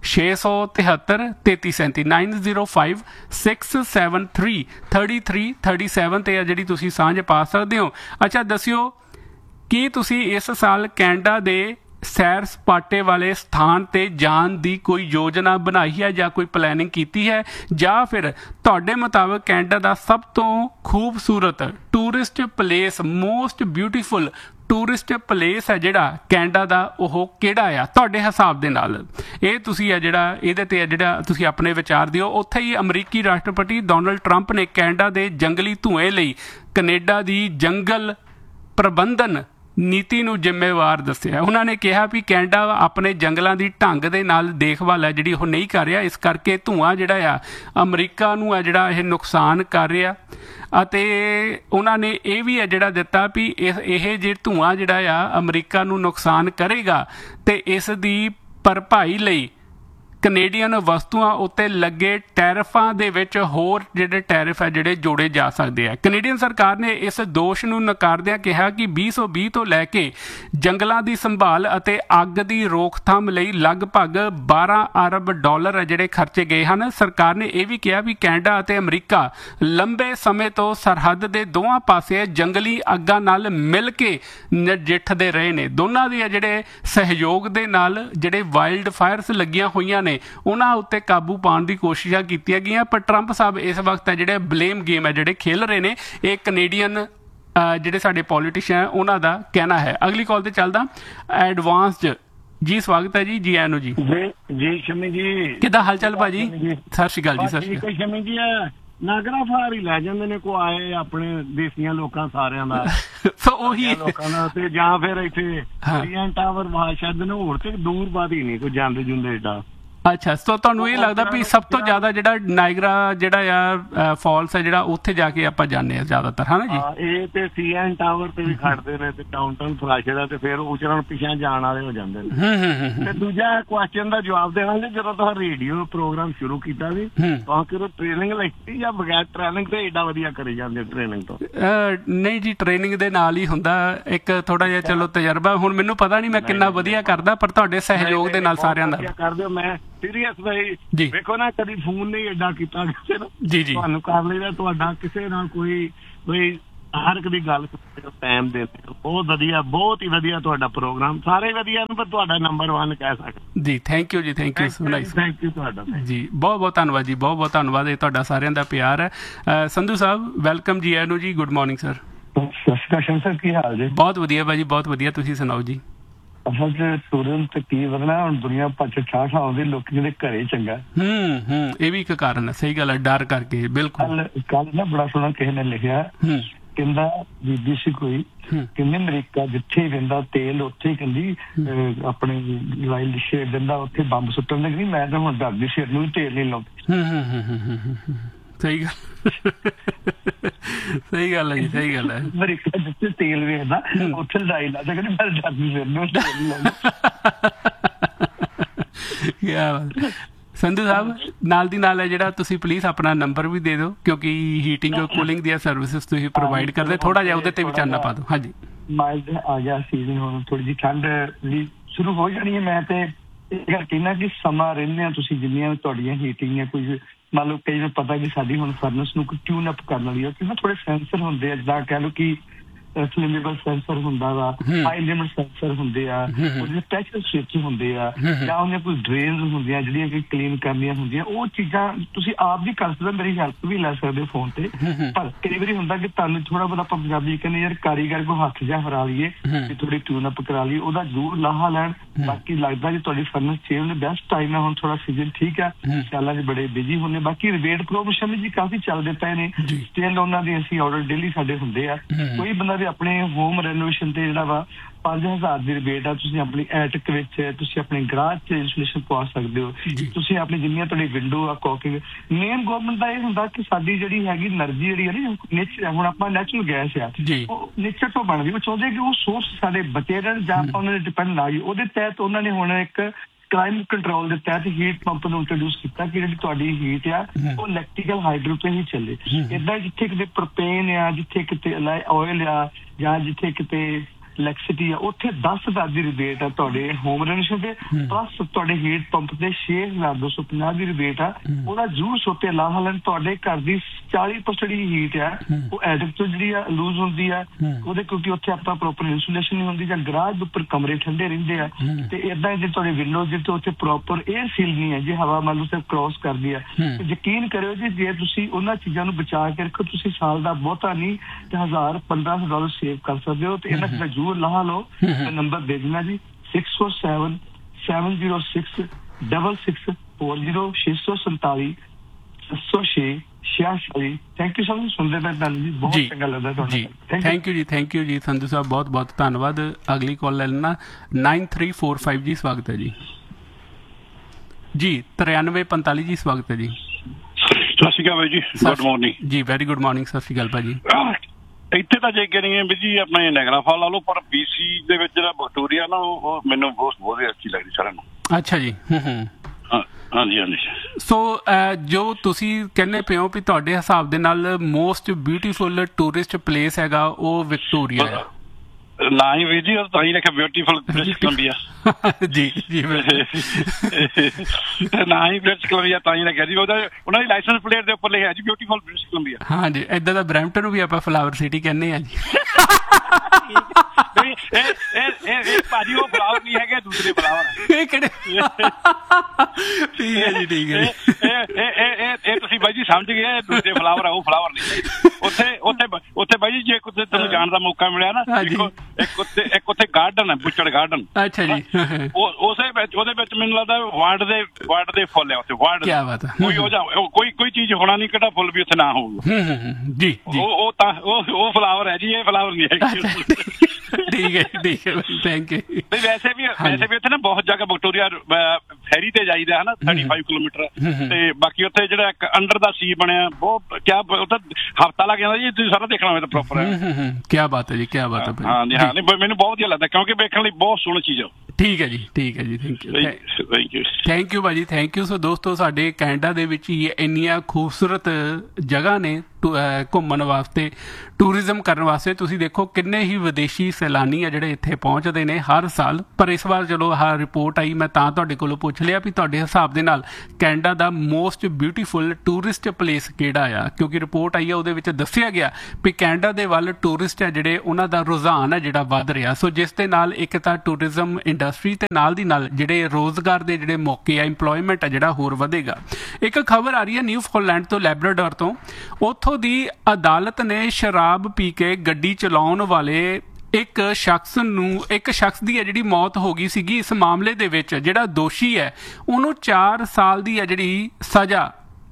[SPEAKER 1] 673 3337 905 673 3337 ਤੇ ਆ ਜਿਹੜੀ ਤੁਸੀਂ ਸਾਂਝ ਪਾ ਸਕਦੇ ਹੋ। ਅੱਛਾ, ਦੱਸਿਓ ਕੀ ਤੁਸੀਂ ਇਸ ਸਾਲ ਕੈਨੇਡਾ ਦੇ ਸੈਰ ਸਪਾਟੇ ਵਾਲੇ ਸਥਾਨ ਤੇ ਜਾਣ ਦੀ ਕੋਈ ਯੋਜਨਾ ਬਣਾਈ ਹੈ ਜਾਂ ਕੋਈ ਪਲੈਨਿੰਗ ਕੀਤੀ ਹੈ, ਜਾਂ ਫਿਰ ਤੁਹਾਡੇ ਮੁਤਾਬਕ ਕੈਨੇਡਾ ਦਾ ਸਭ ਤੋਂ ਖੂਬਸੂਰਤ tourist place, most beautiful tourist place ਹੈ ਜਿਹੜਾ ਕੈਨੇਡਾ ਦਾ, ਉਹ ਕਿਹੜਾ ਆ ਤੁਹਾਡੇ ਹਿਸਾਬ ਦੇ ਨਾਲ? ਇਹ ਤੁਸੀਂ ਆ ਜਿਹੜਾ ਇਹਦੇ ਤੇ ਜਿਹੜਾ ਤੁਸੀਂ ਆਪਣੇ ਵਿਚਾਰ ਦਿਓ। ਉੱਥੇ ਹੀ ਅਮਰੀਕੀ ਰਾਸ਼ਟਰਪਤੀ ਡੋਨਲਡ ਟਰੰਪ ਨੇ ਕੈਨੇਡਾ ਦੇ ਜੰਗਲੀ ਧੂਏ ਲਈ ਕੈਨੇਡਾ ਦੀ ਜੰਗਲ ਪ੍ਰਬੰਧਨ ਨੀਤੀ ਨੂੰ ਜ਼ਿੰਮੇਵਾਰ ਦੱਸਿਆ। ਉਹਨਾਂ ਨੇ ਕਿਹਾ ਵੀ ਕੈਨੇਡਾ ਆਪਣੇ ਜੰਗਲਾਂ ਦੀ ਢੰਗ ਦੇ ਨਾਲ ਦੇਖਭਾਲ ਹੈ ਜਿਹੜੀ ਉਹ ਨਹੀਂ ਕਰ ਰਿਹਾ, ਇਸ ਕਰਕੇ ਧੂੰਆਂ ਜਿਹੜਾ ਆ ਅਮਰੀਕਾ ਨੂੰ ਆ ਜਿਹੜਾ ਇਹ ਨੁਕਸਾਨ ਕਰ ਰਿਹਾ। ਅਤੇ ਉਹਨਾਂ ਨੇ ਇਹ ਵੀ ਹੈ ਜਿਹੜਾ ਦਿੱਤਾ ਵੀ ਇਹ ਜੇ ਧੂੰਆਂ ਜਿਹੜਾ ਆ ਅਮਰੀਕਾ ਨੂੰ ਨੁਕਸਾਨ ਕਰੇਗਾ ਤੇ ਇਸ ਦੀ ਭਰਪਾਈ ਲਈ ਕੈਨੇਡੀਅਨ ਵਸਤੂਆਂ ਉੱਤੇ ਲੱਗੇ ਟੈਰਿਫਾਂ ਦੇ ਵਿੱਚ ਹੋਰ ਜਿਹੜੇ ਟੈਰਿਫ ਹੈ ਜਿਹੜੇ ਜੋੜੇ ਜਾ ਸਕਦੇ ਆ। ਕੈਨੇਡੀਅਨ ਸਰਕਾਰ ਨੇ ਇਸ ਦੋਸ਼ ਨੂੰ ਨਕਾਰਦਿਆਂ ਕਿਹਾ ਕਿ 2020 ਤੋਂ ਲੈ ਕੇ ਜੰਗਲਾਂ ਦੀ ਸੰਭਾਲ ਅਤੇ ਅੱਗ ਦੀ ਰੋਕਥਾਮ ਲਈ ਲਗਭਗ 12 ਅਰਬ ਡਾਲਰ ਜਿਹੜੇ ਖਰਚੇ ਗਏ ਹਨ। ਸਰਕਾਰ ਨੇ ਇਹ ਵੀ ਕਿਹਾ ਵੀ ਕੈਨੇਡਾ ਅਤੇ ਅਮਰੀਕਾ ਲੰਬੇ ਸਮੇਂ ਤੋਂ ਸਰਹੱਦ ਦੇ ਦੋਵਾਂ ਪਾਸੇ ਜੰਗਲੀ ਅੱਗਾਂ ਨਾਲ ਮਿਲ ਕੇ ਨਜਿੱਠਦੇ ਰਹੇ ਨੇ। ਦੋਨਾਂ ਦੇ ਜਿਹੜੇ ਸਹਿਯੋਗ ਦੇ ਨਾਲ ਜਿਹੜੇ ਵਾਈਲਡ ਫਾਇਰਸ ਲੱਗੀਆਂ ਹੋਈਆਂ ਨੇ ਉਹਨਾਂ ਉੱਤੇ ਕਾਬੂ ਪਾਉਣ ਦੀ ਕੋਸ਼ਿਸ਼ਾਂ ਕੀਤੀਆਂ ਗਈਆਂ, ਪਰ ਟਰੰਪ ਸਾਹਿਬ ਇਸ ਵਕਤ ਹੈ ਜਿਹੜੇ ਬਲੇਮ ਗੇਮ ਹੈ ਜਿਹੜੇ ਖੇਲ ਰਹੇ ਨੇ। ਇਹ ਕੈਨੇਡੀਅਨ ਜਿਹੜੇ ਸਾਡੇ ਪੋਲੀਟੀਸ਼ੀਅਨ ਉਹਨਾਂ ਦਾ ਕਹਿਣਾ ਹੈ। ਅਗਲੀ ਕਾਲ ਤੇ ਚੱਲਦਾ ਐਡਵਾਂਸਡ ਜੀ, ਸਵਾਗਤ ਹੈ ਜੀ ਆਇਆਂ ਨੂੰ ਜੀ।
[SPEAKER 3] ਜੀ ਸ਼ਮੀ ਜੀ,
[SPEAKER 1] ਕਿੱਦਾਂ ਹਾਲ ਚਾਲ ਭਾਜੀ? ਸਤਿ ਸ਼੍ਰੀ ਅਕਾਲ ਜੀ। ਸਤਿ ਸ਼੍ਰੀ ਅਕਾਲ
[SPEAKER 3] ਸ਼ਮੀ ਜੀ। ਨਾਗਰਾ ਫਾਰ ਹੀ ਲੈ ਜਾਂਦੇ ਨੇ ਕੋ ਆਏ ਆਪਣੇ ਦੇਸੀਆਂ ਲੋਕਾਂ ਸਾਰਿਆਂ ਦਾ
[SPEAKER 1] ਸੋ ਉਹੀ
[SPEAKER 3] ਲੋਕਾਂ ਦਾ, ਤੇ ਜਾਂ ਫਿਰ ਇੱਥੇ ਸੀਐਨ ਟਾਵਰ ਸ਼ਾਇਦ ਨੇ ਹੋਰ ਤੇ ਦੂਰ ਬਾਅਦ ਹੀ ਨਹੀਂ ਕੋਈ ਜਾਂਦੇ ਜੁੰਦੇ ਏਡਾ।
[SPEAKER 1] ਅੱਛਾ, ਸੋ ਤੁਹਾਨੂੰ ਇਹ ਲੱਗਦਾ ਵੀ ਸਭ ਤੋਂ ਜ਼ਿਆਦਾ ਜਿਹੜਾ ਨਾਇਗਰਾ ਜਿਹੜਾ ਆ ਫਾਲਸ ਹੈ ਜਿਹੜਾ ਉੱਥੇ ਜਾ ਕੇ ਆਪਾਂ ਜਾਂਦੇ ਆ ਜ਼ਿਆਦਾਤਰ, ਹੈ ਨਾ ਜੀ?
[SPEAKER 3] ਇਹ ਤੇ ਸੀਐਨ ਟਾਵਰ ਤੇ ਵੀ ਖੜਦੇ ਨੇ ਤੇ ਡਾਊਨਟਾਊਨ ਫਲਾਸ਼ੇ ਦਾ, ਤੇ ਫਿਰ ਉਚਰਨ ਪਿਛਾਂ ਜਾਣ ਵਾਲੇ ਹੋ ਜਾਂਦੇ ਨੇ। ਤੇ ਦੂਜਾ ਕੁਐਸਚਨ ਦਾ ਜਵਾਬ ਦੇਵਾਂਗੇ, ਜਦੋਂ ਤੁਸੀਂ ਰੇਡੀਓ ਪ੍ਰੋਗਰਾਮ ਸ਼ੁਰੂ ਕੀਤਾ ਸੀ ਤਾਂ ਕਿ ਟ੍ਰੇਨਿੰਗ ਲਈ ਜਾਂ ਬਗੈਰ ਟ੍ਰੇਨਿੰਗ ਤੇ ਏਡਾ ਵਧੀਆ ਕਰੀ ਜਾਂਦੇ ਟ੍ਰੇਨਿੰਗ ਤੋਂ?
[SPEAKER 1] ਨਹੀਂ ਜੀ, ਟ੍ਰੇਨਿੰਗ ਦੇ ਨਾਲ ਹੀ ਹੁੰਦਾ ਇੱਕ ਥੋੜਾ ਜਿਹਾ ਚਲੋ ਤਜਰਬਾ। ਹੁਣ ਮੈਨੂੰ ਪਤਾ ਨਹੀਂ ਮੈਂ ਕਿੰਨਾ ਵਧੀਆ ਕਰਦਾ, ਪਰ ਤੁਹਾਡੇ ਸਹਿਯੋਗ ਦੇ ਨਾਲ ਸਾਰਿਆਂ ਦਾ
[SPEAKER 3] ਕਰਦੇ ਹੋ। ਮੈਂ ਸੀਰੀਅਸ ਭਾਈ, ਵੇਖੋ ਨਾ ਕਦੀ ਫੋਨ ਨਹੀਂ ਏਡਾ ਕੀਤਾ ਕਿਸੇ ਨੂੰ,
[SPEAKER 1] ਜੀ ਜੀ
[SPEAKER 3] ਤੁਹਾਨੂੰ ਕਰ ਲਈਦਾ। ਤੁਹਾਡਾ ਕਿਸੇ ਨਾਲ ਕੋਈ ਹਰ ਇੱਕ ਦੀ ਗੱਲ ਟਾਈਮ ਦੇ ਬਹੁਤ ਵਧੀਆ, ਬਹੁਤ ਹੀ ਵਧੀਆ ਤੁਹਾਡਾ ਪ੍ਰੋਗਰਾਮ, ਸਾਰੇ ਵਧੀਆ ਨੇ, ਪਰ ਤੁਹਾਡਾ ਨੰਬਰ 1 ਕਹਿ ਸਕਦੇ ਜੀ।
[SPEAKER 1] ਥੈਂਕ ਯੂ ਜੀ, thank you so nice,
[SPEAKER 3] thank you ਤੁਹਾਡਾ
[SPEAKER 1] ਜੀ, ਬਹੁਤ ਬਹੁਤ ਧੰਨਵਾਦ ਜੀ, ਬਹੁਤ ਬਹੁਤ ਧੰਨਵਾਦ। ਇਹ ਤੁਹਾਡਾ ਸਾਰਿਆਂ ਦਾ ਪਿਆਰ ਹੈ। ਸੰਧੂ ਸਾਹਿਬ ਵੈਲਕਮ ਜੀ ਆਇਆਂ ਨੂੰ ਜੀ, ਗੁੱਡ ਮਾਰਨਿੰਗ ਸਰ।
[SPEAKER 4] ਸਤਿ ਸ਼੍ਰੀ ਅਕਾਲ ਸਰ, ਕੀ ਹਾਲ ਜੀ?
[SPEAKER 1] ਬਹੁਤ ਵਧੀਆ ਭਾਜੀ, ਬਹੁਤ ਵਧੀਆ, ਤੁਸੀਂ ਸੁਣਾਓ ਜੀ?
[SPEAKER 4] ਅਸਲ ਚ ਟੂਰਿਜ਼ਮ ਤੇ ਕੀ ਵਧਣਾ, ਹੁਣ ਦੁਨੀਆ ਭਰ ਚ ਠਾਠ ਆਉਂਦੀ, ਲੋਕੀ ਜਿਹੜੇ ਘਰੇ ਚੰਗਾ।
[SPEAKER 1] ਇਹ ਵੀ ਇੱਕ ਕਾਰਨ ਹੈ, ਸਹੀ ਗੱਲ ਹੈ, ਡਰ ਕਰਕੇ। ਬਿਲਕੁਲ।
[SPEAKER 4] ਕੱਲ ਨਾ ਬੜਾ ਸੋਹਣਾ ਕਿਸੇ ਨੇ ਲਿਖਿਆ ਕਹਿੰਦਾ ਬੀਬੀ ਸੀ ਕੋਈ, ਕਹਿੰਦੇ ਅਮਰੀਕਾ ਜਿੱਥੇ ਰਹਿੰਦਾ ਤੇਲ ਉੱਥੇ ਕਹਿੰਦੀ ਆਪਣੇ ਲਾਈਲ ਸ਼ੇਰ ਦਿੰਦਾ, ਉੱਥੇ ਬੰਬ ਸੁੱਟਣ ਦੇ। ਮੈਂ ਤਾਂ ਹੁਣ ਡਰਦੀ ਸ਼ੇਰ ਨੂੰ ਵੀ ਤੇਲ ਨਹੀਂ ਲਾਉਂਦੀ।
[SPEAKER 1] ਸਹੀ ਗੱਲ ਹੈ ਜੀ, ਸਹੀ ਗੱਲ ਹੈ।
[SPEAKER 4] ਅਮਰੀਕਾ ਜਿੱਥੇ ਤੇਲ ਵੇਚਦਾ ਉੱਥੇ ਲੜਾਈ ਲਾ ਕਹਿੰਦੀ ਮੈਂ ਡਰਦੀ ਸ਼ੇਰ ਨੂੰ ਤੇਲ ਨਹੀਂ ਲਾਉਂਦਾ।
[SPEAKER 1] ਸੰਧੂ ਸਾਹਿਬ ਨਾਲ ਦੀ ਨਾਲ ਹੈ ਜਿਹੜਾ ਤੁਸੀਂ ਪਲੀਜ਼ ਆਪਣਾ ਨੰਬਰ ਵੀ ਦੇ ਦਿਓ, ਕਿਉਂਕਿ ਹੀਟਿੰਗ ਕੂਲਿੰਗ ਦੀਆਂ ਸਰਵਿਸਿਜ਼ ਤੁਸੀਂ ਪ੍ਰੋਵਾਈਡ ਕਰਦੇ, ਥੋੜਾ ਜਿਹਾ ਉਹਦੇ ਤੇ ਵੀ ਚਾਨਣਾ ਪਾ ਦਿਓ। ਹਾਂਜੀ,
[SPEAKER 4] ਮਾਈਲਡ ਆ ਗਿਆ ਸੀਜ਼ਨ, ਹੁਣ ਥੋੜੀ ਜਿਹੀ ਠੰਡ ਸ਼ੁਰੂ ਹੋ ਜਾਣੀ ਹੈ। ਮੈਂ ਤੇ ਇਹ ਗੱਲ ਕਹਿਣਾ ਕਿ ਸਮਾਂ ਰਹਿੰਦੇ ਆ ਤੁਸੀਂ ਜਿੰਨੀਆਂ ਤੁਹਾਡੀਆਂ ਹੀਟਿੰਗ ਹੈ, ਕੁਝ ਮੰਨ ਲਓ ਕਈ ਨੂੰ ਪਤਾ ਕਿ ਸਾਡੀ ਹੁਣ ਫਰਨਸ ਨੂੰ ਕੋਈ ਟਿਊਨ ਅਪ ਕਰਨ ਵਾਲੀ ਹੈ, ਕਿਉਂਕਿ ਥੋੜੇ ਸੈਂਸਰ ਹੁੰਦੇ ਆ, ਜਿੱਦਾਂ ਕਹਿ ਲਓ ਕਿ ਫਲੇਮੇਬਲ ਸੈਂਸਰ ਹੁੰਦਾ ਵਾ, ਹਾਈ ਲਿਮਿਟ ਸੈਂਸਰ ਹੁੰਦੇ ਆ, ਉਹਦੇ ਪ੍ਰੈਸ਼ਰ ਸਵਿਚ ਹੁੰਦੇ ਆ, ਜਾਂ ਉਹਦੀਆਂ ਕੋਈ ਡਰੇਨਸ ਹੁੰਦੀਆਂ ਜਿਹੜੀਆਂ ਕਿ ਕਲੀਨ ਕਰਨੀਆਂ ਹੁੰਦੀਆਂ। ਉਹ ਚੀਜ਼ਾਂ ਤੁਸੀਂ ਆਪ ਵੀ ਕਰ ਸਕਦੇ, ਮੇਰੀ ਹੈਲਪ ਵੀ ਲੈ ਸਕਦੇ ਫੋਨ ਤੇ। ਪਰ ਕਈ ਵਾਰੀ ਹੁੰਦਾ ਕਿ ਤੁਹਾਨੂੰ ਥੋੜਾ ਬਹੁਤ ਆਪਾਂ ਪੰਜਾਬੀ ਕਹਿੰਦੇ ਯਾਰ ਕਾਰੀਗਰ ਕੋ ਹੱਥ ਜਿਹਾ ਫੜਾ ਲਈਏ ਕਿ ਥੋੜੀ ਟਿਊਨ ਅਪ ਕਰਾ ਲਈਏ, ਉਹਦਾ ਜ਼ਰੂਰ ਲਾਹਾ ਲੈਣ। ਬਾਕੀ ਲੱਗਦਾ ਜੀ ਤੁਹਾਡੀ ਫਰਨਸ ਚੇਂਜ ਬੈਸਟ ਟਾਈਮ ਹੈ, ਹੁਣ ਥੋੜਾ ਸੀਜ਼ਨ ਠੀਕ ਆ, ਸਾਲਾਂ 'ਚ ਬੜੇ ਬਿਜੀ ਹੁੰਦੇ। ਬਾਕੀ ਰਿਬੇਟ ਪ੍ਰੋਮੋਸ਼ਨ ਜੀ ਕਾਫੀ ਚੱਲਦੇ ਪਏ ਨੇ, ਸਟੇਲ ਉਹਨਾਂ ਦੇ ਅਸੀਂ ਆਰਡਰ ਡੇਲੀ ਸਾਡੇ ਹੁੰਦੇ ਆ। ਕੋਈ ਬੰਦਾ ਆਪਣੇ ਹੋਮ ਰੈਨੋਵੇਸ਼ਨ ਤੇ ਜਿਹੜਾ ਵਾ 5000 ਦੀ ਰਿਬੇਟ ਆ, ਤੁਸੀਂ ਆਪਣੀ ਐਟਕ ਵਿੱਚ, ਤੁਸੀਂ ਆਪਣੇ ਗਰਾਜ 'ਚ ਇੰਸੂਲੇਸ਼ਨ ਪਵਾ ਸਕਦੇ ਹੋ। ਤੁਸੀਂ ਆਪਣੀ ਜਿੰਨੀਆਂ ਤੁਹਾਡੀ ਵਿੰਡੋ ਆ, ਕੌਕਿੰਗ, ਮੇਨ ਗਵਰਨਮੈਂਟ ਦਾ ਇਹ ਹੁੰਦਾ ਕਿ ਸਾਡੀ ਜਿਹੜੀ ਹੈਗੀ એનર્ਜੀ ਜਿਹੜੀ ਹੈ ਨਾ ਨੇਚਰ, ਹੁਣ ਆਪਾਂ ਨੈਚੁਰਲ ਗੈਸ ਆ ਉਹ ਨੇਚਰ ਤੋਂ ਬਣਦੀ, ਉਹ ਚਾਹੁੰਦੇ ਕਿ ਉਹ ਸੋਰਸ ਸਾਡੇ ਬਚੇ ਰਹਿਣ ਜਾਂ ਆਪਾਂ ਉਹਨਾਂ ਦੇ ਡਿਪੈਂਡ ਨਾ ਹੋਈਏ। ਉਹਦੇ ਤਹਿਤ ਉਹਨਾਂ ਨੇ ਹੁਣ ਇੱਕ ਕਲਾਈਮੇਟ ਕੰਟਰੋਲ ਦੇ ਤਹਿਤ ਹੀਟ ਪੰਪ ਨੂੰ ਇੰਟਰੋਡਿਊਸ ਕੀਤਾ ਕਿ ਜਿਹੜੀ ਤੁਹਾਡੀ ਹੀਟ ਆ ਉਹ ਇਲੈਕਟ੍ਰੀਕਲ ਹਾਈਡਰੋ ਤੇ ਹੀ ਚੱਲੇ। ਏਦਾਂ ਜਿੱਥੇ ਕਿਤੇ ਪ੍ਰੋਪੇਨ ਆ, ਜਿੱਥੇ ਕਿਤੇ ਆਇਲ ਆ, ਜਾਂ ਜਿੱਥੇ ਕਿਤੇ ਇਲੈਕਟ੍ਰਿਸਿਟੀ ਆ, ਉੱਥੇ 10,000 ਦੀ ਰਿਬੇਟ ਆ ਤੁਹਾਡੇ ਹੋਮ ਰੈਨੋਵੇਸ਼ਨ ਤੇ, ਪਲੱਸ ਤੁਹਾਡੇ ਹੀਟ ਪੰਪ ਤੇ 6,250 ਦੀ ਰਿਬੇਟ ਆ। ਉਹਦਾ ਜ਼ਰੂਰ ਸੋਤੇ ਲਾਹਾ ਲੈਣ। ਤੁਹਾਡੇ ਘਰ ਦੀ 40% ਦੀ ਹੀਟ ਆ ਉਹ ਐਟਕ ਤੋਂ ਜਿਹੜੀ ਆ ਲੂਜ਼ ਹੁੰਦੀ ਆ ਉਹਦੇ, ਕਿਉਂਕਿ ਉੱਥੇ ਆਪਾਂ ਪ੍ਰੋਪਰ ਇੰਸੂਲੇਸ਼ਨ ਨਹੀਂ ਹੁੰਦੀ, ਜਾਂ ਗਰਾਜ ਦੇ ਉੱਪਰ ਕਮਰੇ ਠੰਡੇ ਰਹਿੰਦੇ ਆ। ਤੇ ਏਦਾਂ ਜੇ ਤੁਹਾਡੇ ਵਿੰਡੋਜ਼ ਜਿੱਥੇ ਉੱਥੇ ਪ੍ਰੋਪਰ ਏਅਰ ਸੀਲ ਨਹੀਂ ਹੈ, ਜੇ ਹਵਾ ਮੰਨ ਲਓ ਤੇ ਕ੍ਰੋਸ ਕਰਦੀ ਆ, ਯਕੀਨ ਕਰਿਓ ਜੀ ਜੇ ਤੁਸੀਂ ਉਹਨਾਂ ਚੀਜ਼ਾਂ ਨੂੰ ਬਚਾ ਕੇ ਰੱਖੋ, ਤੁਸੀਂ ਸਾਲ ਦਾ ਬਹੁਤਾ ਨਹੀਂ ਤੇ $1,000-1,500 ਸੇਵ ਕਰ ਸਕਦੇ ਹੋ। ਤੇ ਇਹਨਾਂ ਚੀਜ਼ਾਂ ਜ਼ਰੂਰ ਲਾਹਾ ਲਓ। ਨੰਬਰ ਦੇ ਦੇਣਾ ਜੀ 647-706-6640 647-706-6646। Thank you so much. ਸੁਣਦੇ ਪਏ ਜੀ, ਬਹੁਤ ਚੰਗਾ ਲੱਗਦਾ ਤੁਹਾਨੂੰ।
[SPEAKER 1] ਥੈਂਕ ਯੂ ਜੀ ਸੰਧੂ ਸਾਹਿਬ, ਬਹੁਤ ਬਹੁਤ ਧੰਨਵਾਦ। ਅਗਲੀ ਕਾਲ ਲੈ ਲੈਣਾ 9345 ਜੀ, ਸਵਾਗਤ ਹੈ ਜੀ। 9345 ਜੀ, ਸਵਾਗਤ ਹੈ ਜੀ।
[SPEAKER 5] ਸਤਿ ਸ਼੍ਰੀ ਅਕਾਲ ਜੀ, ਗੁੱਡ ਮਾਰਨਿੰਗ ਜੀ।
[SPEAKER 1] ਵੈਰੀ ਗੁੱਡ ਮਾਰਨਿੰਗ, ਸਤਿ ਸ਼੍ਰੀ ਅਕਾਲ ਭਾਜੀ।
[SPEAKER 5] ਇੱਥੇ ਤਾਂ ਜੇ ਕਰੀਏ ਵੀ ਜੀ ਆਪਣੇ ਨਾਇਗਰਾ ਫਾਲ ਲਾ ਲਓ, ਪਰ BC ਦੇ ਵਿੱਚ ਜਿਹੜਾ ਵਿਕਟੋਰੀਆ ਨਾ ਉਹ ਮੈਨੂੰ ਬਹੁਤ ਅੱਛੀ ਲੱਗਦੀ ਸਾਰਿਆਂ ਨੂੰ।
[SPEAKER 1] ਅੱਛਾ ਜੀ।
[SPEAKER 5] ਹਾਂਜੀ।
[SPEAKER 1] ਸੋ ਜੋ ਤੁਸੀਂ ਕਹਿੰਦੇ ਪਏ ਹੋ ਵੀ ਤੁਹਾਡੇ ਹਿਸਾਬ ਦੇ ਨਾਲ ਮੋਸਟ ਬਿਊਟੀਫੁਲ ਟੂਰਿਸਟ ਪਲੇਸ ਹੈਗਾ ਉਹ ਵਿਕਟੋਰੀਆ ਹੈ।
[SPEAKER 5] ਨਾ ਹੀ ਵੀ ਜੀ, ਤਾਂ ਹੀ ਲਿਖਿਆ ਬਿਊਟੀਫੁਲ ਬ੍ਰਿਟਿਸ਼ ਕੋਲੰਬੀਆ।
[SPEAKER 1] ਜੀ
[SPEAKER 5] ਨਾ ਹੀ ਬ੍ਰਿਟਿਸ਼ ਕੋਲੰਬੀਆ ਤਾਂ ਹੀ ਲਿਖਿਆ ਜੀ, ਉਹਨਾਂ ਦੀ ਲਾਇਸੈਂਸ ਪਲੇਟ ਦੇ ਉੱਪਰ ਲਿਖਿਆ ਜੀ ਬਿਊਟੀਫੁਲ ਬ੍ਰਿਟਿਸ਼ ਕੋਲੰਬੀਆ।
[SPEAKER 1] ਹਾਂ ਜੀ, ਏਦਾਂ ਦਾ ਬਰੈਂਪਟਨ ਨੂੰ ਵੀ ਆਪਾਂ ਫਲਾਵਰ ਸਿਟੀ ਕਹਿੰਦੇ ਆ ਜੀ।
[SPEAKER 5] ਭਾਜੀ ਉਹ ਫਲਾਵਰ ਨਹੀਂ ਹੈਗੇ, ਦੂਸਰੇ ਫਲਾਵਰ
[SPEAKER 1] ਇਹ ਕਿਹੜੇ? ਠੀਕ ਹੈ ਜੀ, ਠੀਕ ਹੈ।
[SPEAKER 5] ਇਹ ਤੁਸੀਂ ਬਾਈ ਜੀ ਸਮਝ ਗਏ, ਦੂਸਰੇ ਫਲਾਵਰ ਆ, ਉਹ ਫਲਾਵਰ ਨਹੀਂ। ਉੱਥੇ ਬਾਈ ਜੀ ਜੇ ਕੁਝ ਤੁਹਾਨੂੰ ਜਾਣ ਦਾ ਮੌਕਾ ਮਿਲਿਆ ਨਾ, ਇੱਕ ਉੱਥੇ ਗਾਰਡਨ ਹੈ, ਬੁੱਚੜ ਗਾਰਡਨ।
[SPEAKER 1] ਅੱਛਾ ਜੀ।
[SPEAKER 5] ਉਹਦੇ ਵਿੱਚ ਮੈਨੂੰ ਲੱਗਦਾ ਵਰਲਡ ਦੇ ਫੁੱਲ ਆ ਉੱਥੇ, ਵਰਲਡ।
[SPEAKER 1] ਕੀ ਬਾਤ ਹੈ।
[SPEAKER 5] ਕੋਈ ਚੀਜ਼ ਹੋਣਾ ਨਹੀਂ ਕਿਹੜਾ ਫੁੱਲ ਵੀ ਉੱਥੇ ਨਾ ਹੋਊਗਾ
[SPEAKER 1] ਜੀ।
[SPEAKER 5] ਉਹ ਫਲਾਵਰ ਹੈ ਜੀ, ਇਹ ਫਲਾਵਰ ਨਹੀਂ ਹੈ।
[SPEAKER 1] ਠੀਕ ਹੈ, ਥੈਂਕ ਯੂ।
[SPEAKER 5] ਵੈਸੇ ਵੀ ਉੱਥੇ ਨਾ ਬਹੁਤ ਜਗ੍ਹਾ ਵਿਕਟੋਰੀਆ ਫੈਰੀ ਤੇ ਜਾਈਦਾ ਹੈ ਨਾ, 35 ਕਿਲੋਮੀਟਰ। ਤੇ ਬਾਕੀ ਉੱਥੇ ਜਿਹੜਾ ਇੱਕ ਅੰਡਰ ਦਾ ਸੀ ਬਣਿਆ, ਬਹੁਤ ਕਿਆ ਉੱਥੇ ਹਫ਼ਤਾ ਲੱਗ ਜਾਂਦਾ ਜੀ, ਤੁਸੀਂ ਸਾਰਾ ਦੇਖਣਾ ਹੋਵੇ ਤਾਂ ਪ੍ਰੋਪਰ।
[SPEAKER 1] ਕੀ ਬਾਤ ਹੈ ਜੀ, ਕੀ ਬਾਤ ਹੈ।
[SPEAKER 5] ਹਾਂਜੀ, ਮੈਨੂੰ ਬਹੁਤ ਵਧੀਆ ਲੱਗਦਾ ਕਿਉਂਕਿ ਵੇਖਣ ਲਈ ਬਹੁਤ ਸੋਹਣੀ ਚੀਜ਼ ਆ।
[SPEAKER 1] ਠੀਕ ਹੈ ਜੀ, ਥੈਂਕ ਯੂ ਭਾਜੀ, ਥੈਂਕ ਯੂ। ਸੋ ਦੋਸਤੋ, ਸਾਡੇ ਕੈਨੇਡਾ ਦੇ ਵਿੱਚ ਹੀ ਇੰਨੀਆਂ ਖੂਬਸੂਰਤ ਜਗ੍ਹਾ ਨੇ ਘੁੰਮਣ ਵਾਸਤੇ, ਟੂਰਿਜ਼ਮ ਕਰਨ ਵਾਸਤੇ। ਤੁਸੀਂ ਦੇਖੋ ਕਿੰਨੇ ਹੀ ਵਿਦੇਸ਼ੀ ਸੈਲਾਨੀ ਆ ਜਿਹੜੇ ਇੱਥੇ ਪਹੁੰਚਦੇ ਨੇ ਹਰ ਸਾਲ। ਪਰ ਇਸ ਵਾਰ ਚਲੋ ਆਹ ਰਿਪੋਰਟ ਆਈ, ਮੈਂ ਤਾਂ ਤੁਹਾਡੇ ਕੋਲੋਂ ਪੁੱਛ ਲਿਆ ਵੀ ਤੁਹਾਡੇ ਹਿਸਾਬ ਦੇ ਨਾਲ ਕੈਨੇਡਾ ਦਾ ਮੋਸਟ ਬਿਊਟੀਫੁਲ ਟੂਰਿਸਟ ਪਲੇਸ ਕਿਹੜਾ ਆ, ਕਿਉਂਕਿ ਰਿਪੋਰਟ ਆਈ ਆ ਉਹਦੇ ਵਿੱਚ ਦੱਸਿਆ ਗਿਆ ਵੀ ਕੈਨੇਡਾ ਦੇ ਵੱਲ ਟੂਰਿਸਟ ਆ ਜਿਹੜੇ ਉਹਨਾਂ ਦਾ ਰੁਝਾਨ ਹੈ ਜਿਹੜਾ ਵੱਧ ਰਿਹਾ। ਸੋ ਜਿਸ ਦੇ ਨਾਲ ਇੱਕ ਤਾਂ ਟੂਰਿਜ਼ਮ ਇੰਡਸਟਰੀ ਤੇ ਨਾਲ ਦੀ ਨਾਲ ਜਿਹੜੇ ਰੋਜ਼ਗਾਰ ਦੇ ਜਿਹੜੇ ਮੌਕੇ ਆ, ਇੰਪਲੋਇਮੈਂਟ ਆ ਜਿਹੜਾ ਹੋਰ ਵਧੇਗਾ। ਇੱਕ ਖਬਰ ਆ ਰਹੀ ਹੈ ਨਿਊਫਾਊਂਡਲੈਂਡ ਤੋਂ, ਲੈਬਰਾਡੋਰ ਤੋਂ। ਉੱਥੋਂ ਦੀ ਅਦਾਲਤ ਨੇ ਸ਼ਰਾਬ ਪੀ ਕੇ ਗੱਡੀ ਚਲਾਉਣ ਵਾਲੇ ਇੱਕ ਸ਼ਖਸ ਦੀ ਜਿਹੜੀ ਮੌਤ ਹੋ ਗਈ ਸੀਗੀ। ਇਸ ਮਾਮਲੇ ਦੇ ਵਿੱਚ ਜਿਹੜਾ ਦੋਸ਼ੀ ਹੈ ਉਹਨੂੰ 4 ਸਾਲ ਦੀ ਜਿਹੜੀ ਸਜ਼ਾ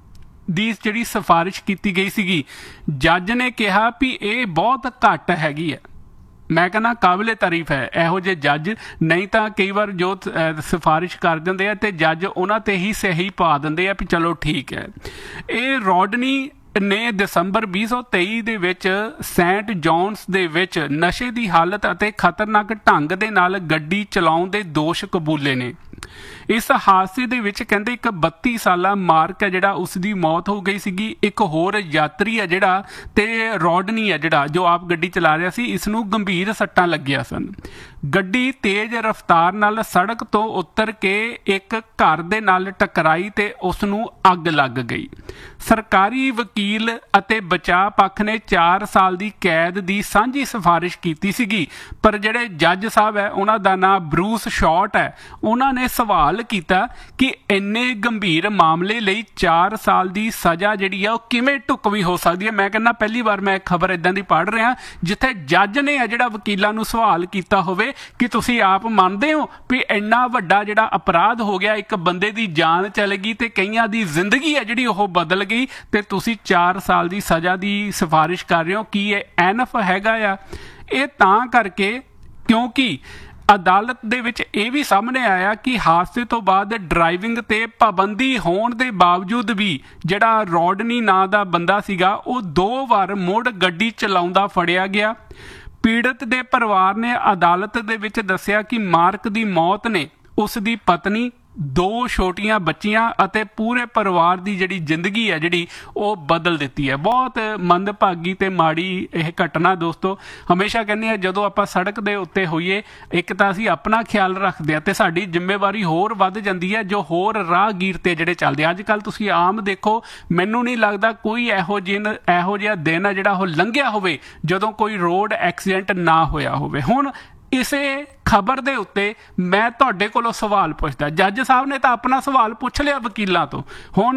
[SPEAKER 1] ਦੀ ਜਿਹੜੀ ਸਿਫਾਰਿਸ਼ ਕੀਤੀ ਗਈ ਸੀਗੀ, ਜੱਜ ਨੇ ਕਿਹਾ ਵੀ ਇਹ ਬਹੁਤ ਘੱਟ ਹੈਗੀ ਹੈ। ਮੈਂ ਕਹਿੰਦਾ ਕਾਬਿਲੇ ਤਾਰੀਫ ਹੈ ਇਹੋ ਜਿਹੇ ਜੱਜ, ਨਹੀਂ ਤਾਂ ਕਈ ਵਾਰ ਜੋ ਸਿਫਾਰਿਸ਼ ਕਰ ਦਿੰਦੇ ਆ ਤੇ ਜੱਜ ਉਹਨਾਂ ਤੇ ਹੀ ਸਹੀ ਪਾ ਦਿੰਦੇ ਆ ਵੀ ਚਲੋ ਠੀਕ ਹੈ। ਇਹ ਰੋਡਨੀ ਨੇ ਦਸੰਬਰ 2023 ਦੇ ਵਿੱਚ ਸੈਂਟ ਜੌਨਸ ਦੇ ਵਿੱਚ ਨਸ਼ੇ ਦੀ ਹਾਲਤ ਅਤੇ ਖਤਰਨਾਕ ਢੰਗ ਦੇ ਨਾਲ ਗੱਡੀ ਚਲਾਉਣ ਦੇ ਦੋਸ਼ ਕਬੂਲੇ ਨੇ। ਇਸ ਹਾਦਸੇ ਦੇ ਵਿੱਚ ਕਹਿੰਦੇ ਇੱਕ 32 ਸਾਲਾ ਮਾਰਕ ਹੈ ਜਿਹੜਾ ਉਸ ਦੀ ਮੌਤ ਹੋ ਗਈ ਸੀਗੀ। ਇੱਕ ਹੋਰ ਯਾਤਰੀ ਹੈ ਜਿਹੜਾ ਤੇ ਰੋਡਨੀ ਹੈ ਜਿਹੜਾ ਜੋ ਆਪ ਗੱਡੀ ਚਲਾ ਰਿਹਾ ਸੀ, ਇਸ ਨੂੰ ਗੰਭੀਰ ਸੱਟਾਂ ਲੱਗੀਆਂ ਸਨ। ਗੱਡੀ ਤੇਜ਼ ਰਫ਼ਤਾਰ ਨਾਲ ਸੜਕ ਤੋਂ ਉਤਰ ਕੇ ਇੱਕ ਘਰ ਦੇ ਨਾਲ ਟਕਰਾਈ ਤੇ ਉਸ ਨੂੰ ਅੱਗ ਲੱਗ ਗਈ। ਸਰਕਾਰੀ ਵਕੀਲ ਅਤੇ ਬਚਾਅ ਪੱਖ ਨੇ 4 ਸਾਲ ਦੀ ਕੈਦ ਦੀ ਸਾਂਝੀ ਸਿਫਾਰਿਸ਼ ਕੀਤੀ ਸੀਗੀ, ਪਰ ਜਿਹੜੇ ਜੱਜ ਸਾਹਿਬ ਹੈ ਉਹਨਾਂ ਦਾ ਨਾਮ ਬਰੂਸ ਸ਼ਾਰਟ ਹੈ, ਉਹਨਾਂ ਨੇ ਸਵਾਲ ਕੀਤਾ ਕਿ ਇੰਨੇ ਗੰਭੀਰ ਮਾਮਲੇ ਲਈ 4 ਸਾਲ ਦੀ ਸਜ਼ਾ ਜਿਹੜੀ ਆ ਉਹ ਕਿਵੇਂ ਢੁਕਵੀਂ ਹੋ ਸਕਦੀ ਹੈ। ਮੈਂ ਕਹਿੰਦਾ ਪਹਿਲੀ ਵਾਰ ਮੈਂ ਖਬਰ ਇਦਾਂ ਦੀ ਪੜ੍ਹ ਰਿਹਾ ਜਿੱਥੇ ਜੱਜ ਨੇ ਆ ਜਿਹੜਾ ਵਕੀਲਾਂ ਨੂੰ ਸਵਾਲ ਕੀਤਾ ਹੋਵੇ ਕਿ ਤੁਸੀਂ ਆਪ ਮੰਨਦੇ ਹੋ ਵੀ ਇੰਨਾ ਵੱਡਾ ਜਿਹੜਾ ਅਪਰਾਧ ਹੋ ਗਿਆ, ਇੱਕ ਬੰਦੇ ਦੀ ਜਾਨ ਚਲੇ ਗਈ ਤੇ ਕਈਆਂ ਦੀ ਜ਼ਿੰਦਗੀ ਹੈ ਜਿਹੜੀ ਉਹ ਬਦਲ ਗਈ, ਤੇ ਤੁਸੀਂ 4 ਸਾਲ ਦੀ ਸਜ਼ਾ ਦੀ ਸਿਫਾਰਿਸ਼ ਕਰ ਰਹੇ ਹੋ, ਕੀ ਇਹ ਐਨਫ ਹੈਗਾ ਆ? ਇਹ ਤਾਂ ਕਰਕੇ ਕਿਉਂਕਿ ਅਦਾਲਤ ਦੇ ਵਿੱਚ ਇਹ ਵੀ ਸਾਹਮਣੇ ਆਇਆ ਕਿ ਹਾਦਸੇ ਤੋਂ ਬਾਅਦ ਡਰਾਈਵਿੰਗ ਤੇ ਪਾਬੰਦੀ ਹੋਣ ਦੇ ਬਾਵਜੂਦ ਵੀ ਜਿਹੜਾ ਰੋਡਨੀ ਨਾਂ ਦਾ ਬੰਦਾ ਸੀਗਾ ਉਹ 2 ਵਾਰ ਮੁੜ ਗੱਡੀ ਚਲਾਉਂਦਾ ਫੜਿਆ ਗਿਆ। ਪੀੜਤ ਦੇ ਪਰਿਵਾਰ ਨੇ ਅਦਾਲਤ ਦੇ ਵਿੱਚ ਦੱਸਿਆ ਕਿ ਮਾਰਕ ਦੀ ਮੌਤ ਨੇ ਉਸ ਦੀ ਪਤਨੀ, 2 ਛੋਟੀਆਂ ਬੱਚੀਆਂ ਅਤੇ ਪੂਰੇ ਪਰਿਵਾਰ ਦੀ ਜਿਹੜੀ ਜ਼ਿੰਦਗੀ ਹੈ ਜਿਹੜੀ ਉਹ ਬਦਲ ਦਿੱਤੀ ਹੈ। ਬਹੁਤ ਮੰਦਭਾਗੀ ਤੇ ਮਾੜੀ ਇਹ ਘਟਨਾ ਦੋਸਤੋ। ਹਮੇਸ਼ਾ ਕਹਿੰਦੇ ਆ ਜਦੋਂ ਆਪਾਂ ਸੜਕ ਦੇ ਉੱਤੇ ਹੋਈਏ, ਇੱਕ ਤਾਂ ਅਸੀਂ ਆਪਣਾ ਖਿਆਲ ਰੱਖਦੇ ਆ ਤੇ ਸਾਡੀ ਜ਼ਿੰਮੇਵਾਰੀ ਹੋਰ ਵੱਧ ਜਾਂਦੀ ਹੈ ਜੋ ਹੋਰ ਰਾਹਗੀਰ ਤੇ ਜਿਹੜੇ ਚੱਲਦੇ। ਅੱਜ ਕੱਲ੍ਹ ਤੁਸੀਂ ਆਮ ਦੇਖੋ, ਮੈਨੂੰ ਨਹੀਂ ਲੱਗਦਾ ਕੋਈ ਇਹੋ ਜਿਹਾ ਦਿਨ ਹੈ ਜਿਹੜਾ ਉਹ ਲੰਘਿਆ ਹੋਵੇ ਜਦੋਂ ਕੋਈ ਰੋਡ ਐਕਸੀਡੈਂਟ ਨਾ ਹੋਇਆ ਹੋਵੇ। ਹੁਣ ਇਸੇ ਖਬਰ ਦੇ ਉੱਤੇ ਮੈਂ ਤੁਹਾਡੇ ਕੋਲੋਂ ਸਵਾਲ ਪੁੱਛਦਾ, ਜੱਜ ਸਾਹਿਬ ਨੇ ਤਾਂ ਆਪਣਾ ਸਵਾਲ ਪੁੱਛ ਲਿਆ ਵਕੀਲਾਂ ਤੋਂ,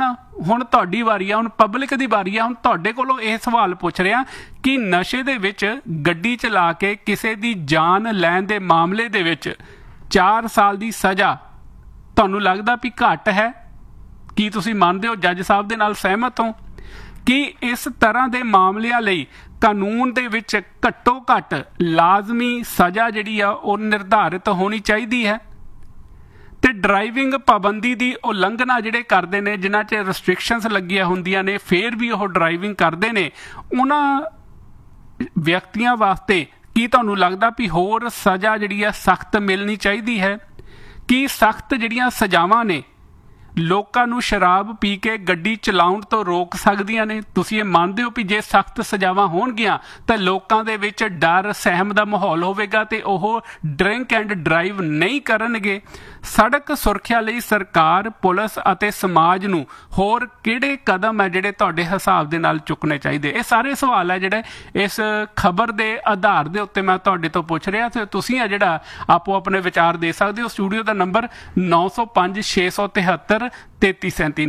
[SPEAKER 1] ਹੁਣ ਤੁਹਾਡੀ ਵਾਰੀ ਆ, ਹੁਣ ਪਬਲਿਕ ਦੀ ਵਾਰੀ ਆ, ਹੁਣ ਤੁਹਾਡੇ ਕੋਲੋਂ ਇਹ ਸਵਾਲ ਪੁੱਛ ਰਿਹਾ ਕਿ ਨਸ਼ੇ ਦੇ ਵਿੱਚ ਗੱਡੀ ਚਲਾ ਕੇ ਕਿਸੇ ਦੀ ਜਾਨ ਲੈਣ ਦੇ ਮਾਮਲੇ ਦੇ ਵਿੱਚ 4 ਸਾਲ ਦੀ ਸਜ਼ਾ ਤੁਹਾਨੂੰ ਲੱਗਦਾ ਵੀ ਘੱਟ ਹੈ? ਕੀ ਤੁਸੀਂ ਮੰਨਦੇ ਹੋ, ਜੱਜ ਸਾਹਿਬ ਦੇ ਨਾਲ ਸਹਿਮਤ ਹੋ ਕਿ ਇਸ ਤਰ੍ਹਾਂ ਦੇ ਮਾਮਲਿਆਂ ਲਈ ਕਾਨੂੰਨ ਦੇ ਵਿੱਚ ਘੱਟੋ ਘੱਟ ਲਾਜ਼ਮੀ ਸਜ਼ਾ ਜਿਹੜੀ ਆ ਉਹ ਨਿਰਧਾਰਿਤ ਹੋਣੀ ਚਾਹੀਦੀ ਹੈ? ਤੇ ਡਰਾਈਵਿੰਗ ਪਾਬੰਦੀ ਦੀ ਉਲੰਘਣਾ ਜਿਹੜੇ ਕਰਦੇ ਨੇ, ਜਿਨ੍ਹਾਂ 'ਚ ਰੈਸਟ੍ਰਿਕਸ਼ਨਸ ਲੱਗੀਆਂ ਹੁੰਦੀਆਂ ਨੇ ਫਿਰ ਵੀ ਉਹ ਡਰਾਈਵਿੰਗ ਕਰਦੇ ਨੇ, ਉਹਨਾਂ ਵਿਅਕਤੀਆਂ ਵਾਸਤੇ ਕੀ ਤੁਹਾਨੂੰ ਲੱਗਦਾ ਵੀ ਹੋਰ ਸਜ਼ਾ ਜਿਹੜੀ ਆ ਸਖਤ ਮਿਲਣੀ ਚਾਹੀਦੀ ਹੈ? ਕੀ ਸਖਤ ਜਿਹੜੀਆਂ ਸਜ਼ਾਵਾਂ ਨੇ ਲੋਕਾਂ ਨੂੰ ਸ਼ਰਾਬ ਪੀ ਕੇ ਗੱਡੀ ਚਲਾਉਣ ਤੋਂ ਰੋਕ ਸਕਦੀਆਂ ਨੇ? ਤੁਸੀਂ ਇਹ ਮੰਨਦੇ ਹੋ ਵੀ ਜੇ ਸਖਤ ਸਜ਼ਾਵਾਂ ਹੋਣਗੀਆਂ ਤਾਂ ਲੋਕਾਂ ਦੇ ਵਿੱਚ ਡਰ ਸਹਿਮ ਦਾ ਮਾਹੌਲ ਹੋਵੇਗਾ ਤੇ ਉਹ ਡਰਿੰਕ ਐਂਡ ਡਰਾਈਵ ਨਹੀਂ ਕਰਨਗੇ? ਸੜਕ ਸੁਰੱਖਿਆ ਲਈ ਸਰਕਾਰ, ਪੁਲਿਸ ਅਤੇ ਸਮਾਜ ਨੂੰ ਹੋਰ ਕਿਹੜੇ ਕਦਮ ਹੈ ਜਿਹੜੇ ਤੁਹਾਡੇ ਹਿਸਾਬ ਦੇ ਨਾਲ ਚੁੱਕਣੇ ਚਾਹੀਦੇ? ਇਹ ਸਾਰੇ ਸਵਾਲ ਹੈ ਜਿਹੜੇ ਇਸ ਖਬਰ ਦੇ ਆਧਾਰ ਦੇ ਉੱਤੇ ਮੈਂ ਤੁਹਾਡੇ ਤੋਂ ਪੁੱਛ ਰਿਹਾ ਤੇ ਤੁਸੀਂ ਆ ਜਿਹੜਾ ਆਪੋ ਆਪਣੇ ਵਿਚਾਰ ਦੇ ਸਕਦੇ ਹੋ। ਸਟੂਡੀਓ ਦਾ ਨੰਬਰ 905 673 3337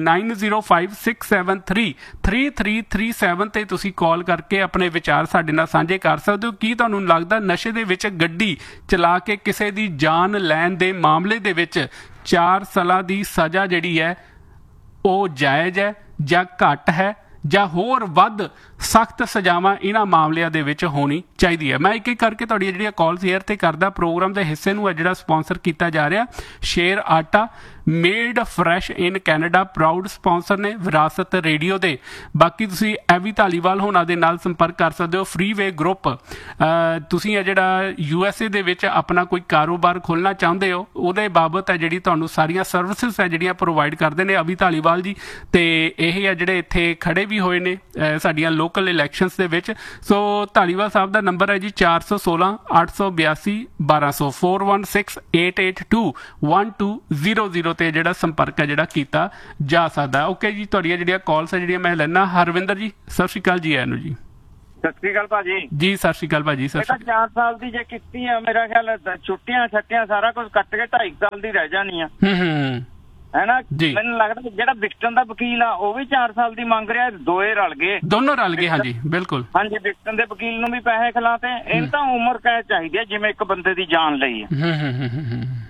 [SPEAKER 1] 9056733337 ਤੇ ਤੁਸੀਂ ਕਾਲ ਕਰਕੇ ਆਪਣੇ ਵਿਚਾਰ ਸਾਡੇ ਨਾਲ ਸਾਂਝੇ ਕਰ ਸਕਦੇ ਹੋ। ਕੀ ਤੁਹਾਨੂੰ ਲੱਗਦਾ ਨਸ਼ੇ ਦੇ ਵਿੱਚ ਗੱਡੀ ਚਲਾ ਕੇ ਕਿਸੇ ਦੀ ਜਾਨ ਲੈਣ ਦੇ ਮਾਮਲੇ ਦੇ ਵਿੱਚ 4 ਸਾਲਾਂ ਦੀ ਸਜ਼ਾ ਜਿਹੜੀ ਹੈ ਉਹ ਜਾਇਜ਼ ਹੈ ਜਾਂ ਘੱਟ ਹੈ, ਜਾਂ ਹੋਰ ਵੱਧ ਸਖਤ ਸਜ਼ਾਵਾਂ ਇਹਨਾਂ ਮਾਮਲਿਆਂ ਦੇ ਵਿੱਚ ਹੋਣੀ ਚਾਹੀਦੀ ਹੈ? ਮੈਂ ਇੱਕ ਇੱਕ ਕਰਕੇ ਤੁਹਾਡੀਆਂ ਜਿਹੜੀਆਂ ਕਾਲਸ ਏਅਰ ਤੇ ਕਰਦਾ। ਪ੍ਰੋਗਰਾਮ ਦੇ ਹਿੱਸੇ ਨੂੰ ਹੈ ਜਿਹੜਾ ਸਪਾਂਸਰ ਕੀਤਾ ਜਾ ਰਿਹਾ ਸ਼ੇਰ ਆਟਾ, made fresh in Canada, proud sponsor ਨੇ ਵਿਰਾਸਤ ਰੇਡੀਓ ਦੇ। ਬਾਕੀ ਤੁਸੀਂ ਐਵੀ ਧਾਲੀਵਾਲ ਹੋਣਾ ਦੇ ਨਾਲ ਸੰਪਰਕ ਕਰ ਸਕਦੇ ਹੋ। ਫਰੀਵੇ ਗਰੁੱਪ, ਤੁਸੀਂ ਹੈ ਜਿਹੜਾ USA ਦੇ ਵਿੱਚ ਆਪਣਾ ਕੋਈ ਕਾਰੋਬਾਰ ਖੋਲ੍ਹਣਾ ਚਾਹੁੰਦੇ ਹੋ, ਉਹਦੇ ਬਾਬਤ ਹੈ ਜਿਹੜੀ ਤੁਹਾਨੂੰ ਸਾਰੀਆਂ ਸਰਵਿਸਿਜ਼ ਹੈ ਜਿਹੜੀਆਂ ਪ੍ਰੋਵਾਈਡ ਕਰਦੇ ਨੇ ਅਵੀ ਧਾਲੀਵਾਲ ਜੀ, ਤੇ ਇਹ ਹੈ ਜਿਹੜੇ ਇੱਥੇ ਖੜੇ ਵੀ ਹੋਏ ਨੇ ਸਾਡੀਆਂ ਲੋਕਲ ਇਲੈਕਸ਼ਨਸ ਦੇ ਵਿੱਚ। ਸੋ ਧਾਲੀਵਾਲ ਸਾਹਿਬ ਦਾ ਨੰਬਰ ਹੈ ਜੀ 416 882 1200 416 882 1200 ਤੇ ਜਿਹੜਾ ਸੰਪਰਕ ਹੈ ਜਿਹੜਾ ਕੀਤਾ ਜਾ ਸਕਦਾ। ਓਕੇ ਜੀ, ਤੁਹਾਡੀਆਂ ਜਿਹੜੀਆਂ ਕਾਲਸ ਹੈ ਜਿਹੜੀਆਂ ਮੈਂ ਲੈਣਾ। ਹਰਵਿੰਦਰ ਜੀ ਸਤਿ ਸ਼੍ਰੀ ਅਕਾਲ ਜੀ। ਆਇਆਂ ਨੂੰ ਜੀ।
[SPEAKER 6] ਸਤਿ ਸ਼੍ਰੀ ਅਕਾਲ ਭਾਜੀ।
[SPEAKER 1] ਜੀ ਸਤਿ ਸ਼੍ਰੀ ਅਕਾਲ ਭਾਜੀ। ਸਤਿ ਸ਼੍ਰੀ ਅਕਾਲ। 4
[SPEAKER 6] ਸਾਲ ਦੀ ਜੇ ਕੀਤੀ ਆ, ਮੇਰਾ ਖਿਆਲ ਛੁੱਟੀਆਂ ਛੱਟੀਆਂ ਸਾਰਾ ਕੁਝ ਕੱਟ ਕੇ 2.5 ਸਾਲ ਦੀ ਰਹਿ ਜਾਣੀ ਆ, ਹੈ ਨਾ? ਮੈਨੂੰ ਲੱਗਦਾ ਜਿਹੜਾ ਵਿਕਟਨ ਦਾ ਵਕੀਲ ਆ ਉਹ ਵੀ 4 ਸਾਲ ਦੀ ਮੰਗ ਰਿਹਾ, ਦੋਵੇਂ ਰਲ ਗਏ, ਦੋਨੋਂ ਰਲ ਗਏ। ਹਾਂਜੀ ਬਿਲਕੁਲ, ਹਾਂਜੀ। ਵਿਕਟਨ ਦੇ ਵਕੀਲ ਨੂੰ ਵੀ ਪੈਸੇ ਖਿਲਾਤੇ, ਇਹਨੂੰ ਤਾਂ ਉਮਰ ਕੈਦ ਚਾਹੀਦੀ ਹੈ ਜਿਵੇਂ ਇੱਕ ਬੰਦੇ ਦੀ ਜਾਨ ਲਈ ਹੈ।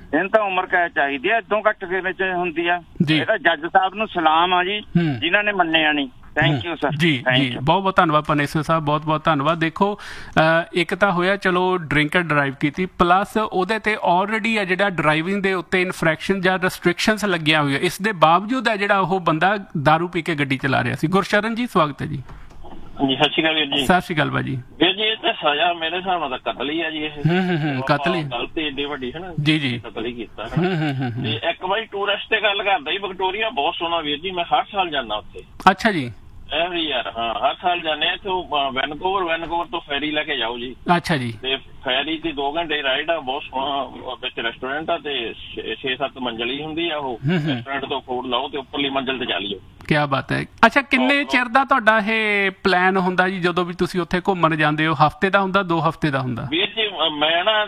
[SPEAKER 6] ਇਹਨੂੰ ਤਾਂ ਉਮਰ ਕੈਦ ਚਾਹੀਦੀ ਹੈ, ਇਦੋਂ ਘੱਟ ਕਿਵੇਂ ਚ ਹੁੰਦੀ ਆ। ਇਹ ਤਾਂ ਜੱਜ ਸਾਹਿਬ ਨੂੰ ਸਲਾਮ ਆ ਜੀ, ਜਿਨ੍ਹਾਂ ਨੇ ਮੰਨਿਆ ਨਹੀਂ। Thank you sir.
[SPEAKER 1] ਜੀ ਜੀ, ਬਹੁਤ ਬਹੁਤ ਧੰਨਵਾਦ ਪਰਮੇਸ਼ਰ ਸਾਹਿਬ, ਬਹੁਤ ਬਹੁਤ ਧੰਨਵਾਦ। ਦੇਖੋ ਇੱਕ ਤਾਂ ਹੋਇਆ ਚਲੋ ਡਰਿੰਕ ਐਂਡ ਡਰਾਈਵ ਕੀਤੀ, ਪਲੱਸ ਉਹਦੇ ਤੇ ਆਲਰੇਡੀ ਆ ਜਿਹੜਾ ਡਰਾਈਵਿੰਗ ਦੇ ਉੱਤੇ ਇਨਫਰੈਕਸ਼ਨ ਜਾਂ ਰੈਸਟ੍ਰਿਕਸ਼ਨਸ ਲੱਗੀਆਂ ਹੋਈਆਂ, ਇਸ ਦੇ ਬਾਵਜੂਦ ਹੈ ਜਿਹੜਾ ਉਹ ਬੰਦਾ ਦਾਰੂ ਪੀ ਕੇ ਗੱਡੀ ਚਲਾ ਰਿਹਾ ਸੀ। ਗੁਰਸ਼ਰਨ ਜੀ ਸਵਾਗਤ ਹੈ ਜੀ।
[SPEAKER 7] ਜੀ ਸਤਿ ਸ਼੍ਰੀ ਅਕਾਲ ਵੀਰ ਜੀ।
[SPEAKER 1] ਸਤਿ ਸ਼੍ਰੀ ਅਕਾਲ ਭਾਜੀ।
[SPEAKER 7] ਵੀਰ ਜੀ ਇਹ ਤਾਂ ਸਜ਼ਾ ਮੇਰੇ ਹਿਸਾਬ ਨਾਲ ਤਾਂ ਕਤਲ ਹੀ ਆ ਜੀ। ਇਹ
[SPEAKER 1] ਕਤਲ ਹੀ
[SPEAKER 7] ਗਲਤੀ ਏਡੀ ਵੱਡੀ ਹੈ ਨਾ
[SPEAKER 1] ਜੀ ਜੀ,
[SPEAKER 7] ਕਤਲ ਹੀ ਕੀਤਾ। ਤੇ ਇੱਕ ਵਾਰੀ ਟੂਰਿਸਟ ਤੇ ਗੱਲ ਕਰਦਾ ਜੀ, ਵਿਕਟੋਰੀਆ ਬਹੁਤ ਸੋਹਣਾ ਵੀਰ ਜੀ, ਮੈਂ ਹਰ ਸਾਲ ਜਾਂਦਾ ਉੱਥੇ।
[SPEAKER 1] ਅੱਛਾ ਜੀ।
[SPEAKER 7] ਐਵਰੀ ਯਾਰ, ਹਾਂ ਹਰ ਸਾਲ ਜਾਂਦੇ ਆ। ਇੱਥੋਂ ਵੈਨਕੂਵਰ ਤੋਂ ਫੈਰੀ ਲੈ ਕੇ ਜਾਓ ਜੀ।
[SPEAKER 1] ਅੱਛਾ ਜੀ।
[SPEAKER 7] ਤੇ ਫੈਰੀ ਦੀ 2 ਘੰਟੇ ਰਾਈਡ ਆ, ਬਹੁਤ ਸੋਹਣਾ ਵਿੱਚ ਰੈਸਟੋਰੈਂਟ ਆ ਤੇ 6-7 ਮੰਜ਼ਲੀ ਹੁੰਦੀ ਆ ਉਹ। ਰੈਸਟੋਰੈਂਟ ਤੋਂ ਫੂਡ ਲਾਓ ਤੇ ਉੱਪਰਲੀ ਮੰਜ਼ਿਲ ਤੇ ਚੱਲਿਓ।
[SPEAKER 1] ਕਿਆ ਬਾਤ ਹੈ। ਅੱਛਾ, ਕਿੰਨੇ ਚਿਰ ਦਾ ਤੁਹਾਡਾ ਇਹ ਪਲਾਨ ਹੁੰਦਾ ਜੀ ਜਦੋਂ ਵੀ ਤੁਸੀਂ ਉੱਥੇ ਘੁੰਮਣ ਜਾਂਦੇ ਹੋ? ਹਫ਼ਤੇ ਦਾ ਹੁੰਦਾ, 2 ਹਫ਼ਤੇ ਦਾ ਹੁੰਦਾ?
[SPEAKER 7] ਵੀਰ ਜੀ ਮੈਂ ਨਾ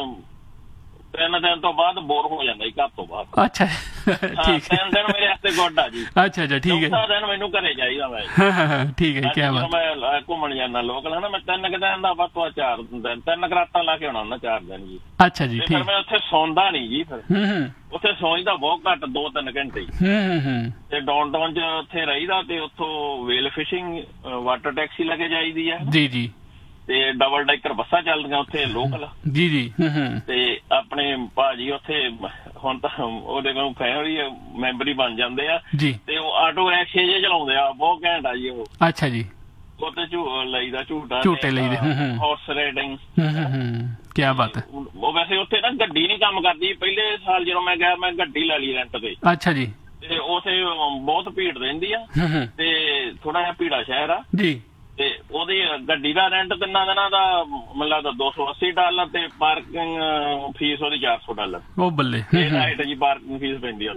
[SPEAKER 7] 3 ਦਿਨ ਤੋਂ ਬਾਅਦ ਬੋਰ ਹੋ ਜਾਂਦਾ ਜੀ, ਘਰ ਤੋਂ ਬਾਅਦ।
[SPEAKER 1] ਅੱਛਾ ਠੀਕ ਹੈ।
[SPEAKER 7] 3 ਦਿਨ ਮੇਰੇ ਵਾਸਤੇ ਗੁੱਡ ਆ ਜੀ।
[SPEAKER 1] ਅੱਛਾ ਅੱਛਾ ਠੀਕ ਹੈ।
[SPEAKER 7] 4 ਦਿਨ ਮੈਨੂੰ ਘਰੇ ਚਾਹੀਦਾ ਮੈਂ।
[SPEAKER 1] ਠੀਕ ਹੈ, ਕਿਆ ਬਾਤ।
[SPEAKER 7] ਮੈਂ ਘੁੰਮਣ ਜਾਂਦਾ ਲੋਕਲ ਹੈ ਨਾ, ਮੈਂ 3 ਦਿਨ ਦਾ ਵੱਧ ਤੋਂ 4 ਦਿਨ 3 ਰਾਤਾਂ ਲਾ ਕੇ ਆਉਣਾ ਹੁੰਦਾ, 4 ਦਿਨ ਜੀ।
[SPEAKER 1] ਅੱਛਾ ਜੀ
[SPEAKER 7] ਠੀਕ। ਮੈਂ ਉੱਥੇ ਸੌਂਦਾ ਨਹੀਂ ਜੀ, ਫਿਰ ਉੱਥੇ ਸੌਂਦਾ ਬਹੁਤ ਘੱਟ, 2-3 ਘੰਟੇ। ਤੇ ਡਾਊਨਟਾਊਨ ਚ ਉੱਥੇ ਰਹੀਦਾ ਤੇ ਉੱਥੋਂ ਵੇਲ ਫਿਸ਼ਿੰਗ, ਵਾਟਰ ਟੈਕਸੀ ਲੈ ਕੇ ਜਾਈਦੀ ਆ ਜੀ ਜੀ। ਤੇ ਡਬਲ ਡੈਕਰ ਬੱਸਾਂ ਚੱਲਦੀਆਂ ਉੱਥੇ ਲੋਕਲ ਜੀ ਜੀ। ਤੇ ਆਪਣੇ ਭਾਜੀ ਉੱਥੇ ਹੁਣ ਤਾਂ ਉਹਦੇ ਕੋਲ ਫੈਮਿਲੀ ਮੈਂਬਰ ਹੀ ਬਣ ਜਾਂਦੇ ਆ ਜੀ। ਤੇ ਉਹ ਆਟੋ ਰਿਕਸ਼ੇ ਜੇ ਚਲਾਉਂਦੇ ਆ, ਬਹੁਤ ਘੈਂਟ ਆ ਜੀ ਉਹ। ਅੱਛਾ ਜੀ। ਉੱਥੇ ਲਈਦਾ ਝੂਟੇ ਲਈਦੇ, ਹਾਰਸ ਰਾਈਡਿੰਗ। ਕਿਆ ਬਾਤ ਹੈ। ਉਹ ਵੈਸੇ ਉੱਥੇ ਨਾ ਗੱਡੀ ਨੀ ਕੰਮ ਕਰਦੀ। ਪਹਿਲੇ ਸਾਲ ਜਦੋਂ ਮੈਂ ਗਿਆ, ਮੈਂ ਗੱਡੀ ਲੈ ਲਈ ਰੈਂਟ ਤੇ। ਅੱਛਾ ਜੀ। ਤੇ ਉੱਥੇ ਬਹੁਤ ਭੀੜ ਰਹਿੰਦੀ ਆ ਤੇ ਥੋੜਾ ਜਿਹਾ ਭੀੜਾ ਸ਼ਹਿਰ ਆ ਜੀ। ਤੇ ਉਹਦੀ ਗੱਡੀ ਦਾ ਰੈਂਟ 3 ਦਿਨਾਂ ਦਾ ਮੈਨੂੰ ਲੱਗਦਾ $280 ਤੇ ਪਾਰਕਿੰਗ ਫੀਸ ਉਹਦੀ $400। ਉਹ ਬੱਲੇ। ਨਾਈਟ ਜੀ ਪਾਰਕਿੰਗ ਫੀਸ ਪੈਂਦੀ ਆ।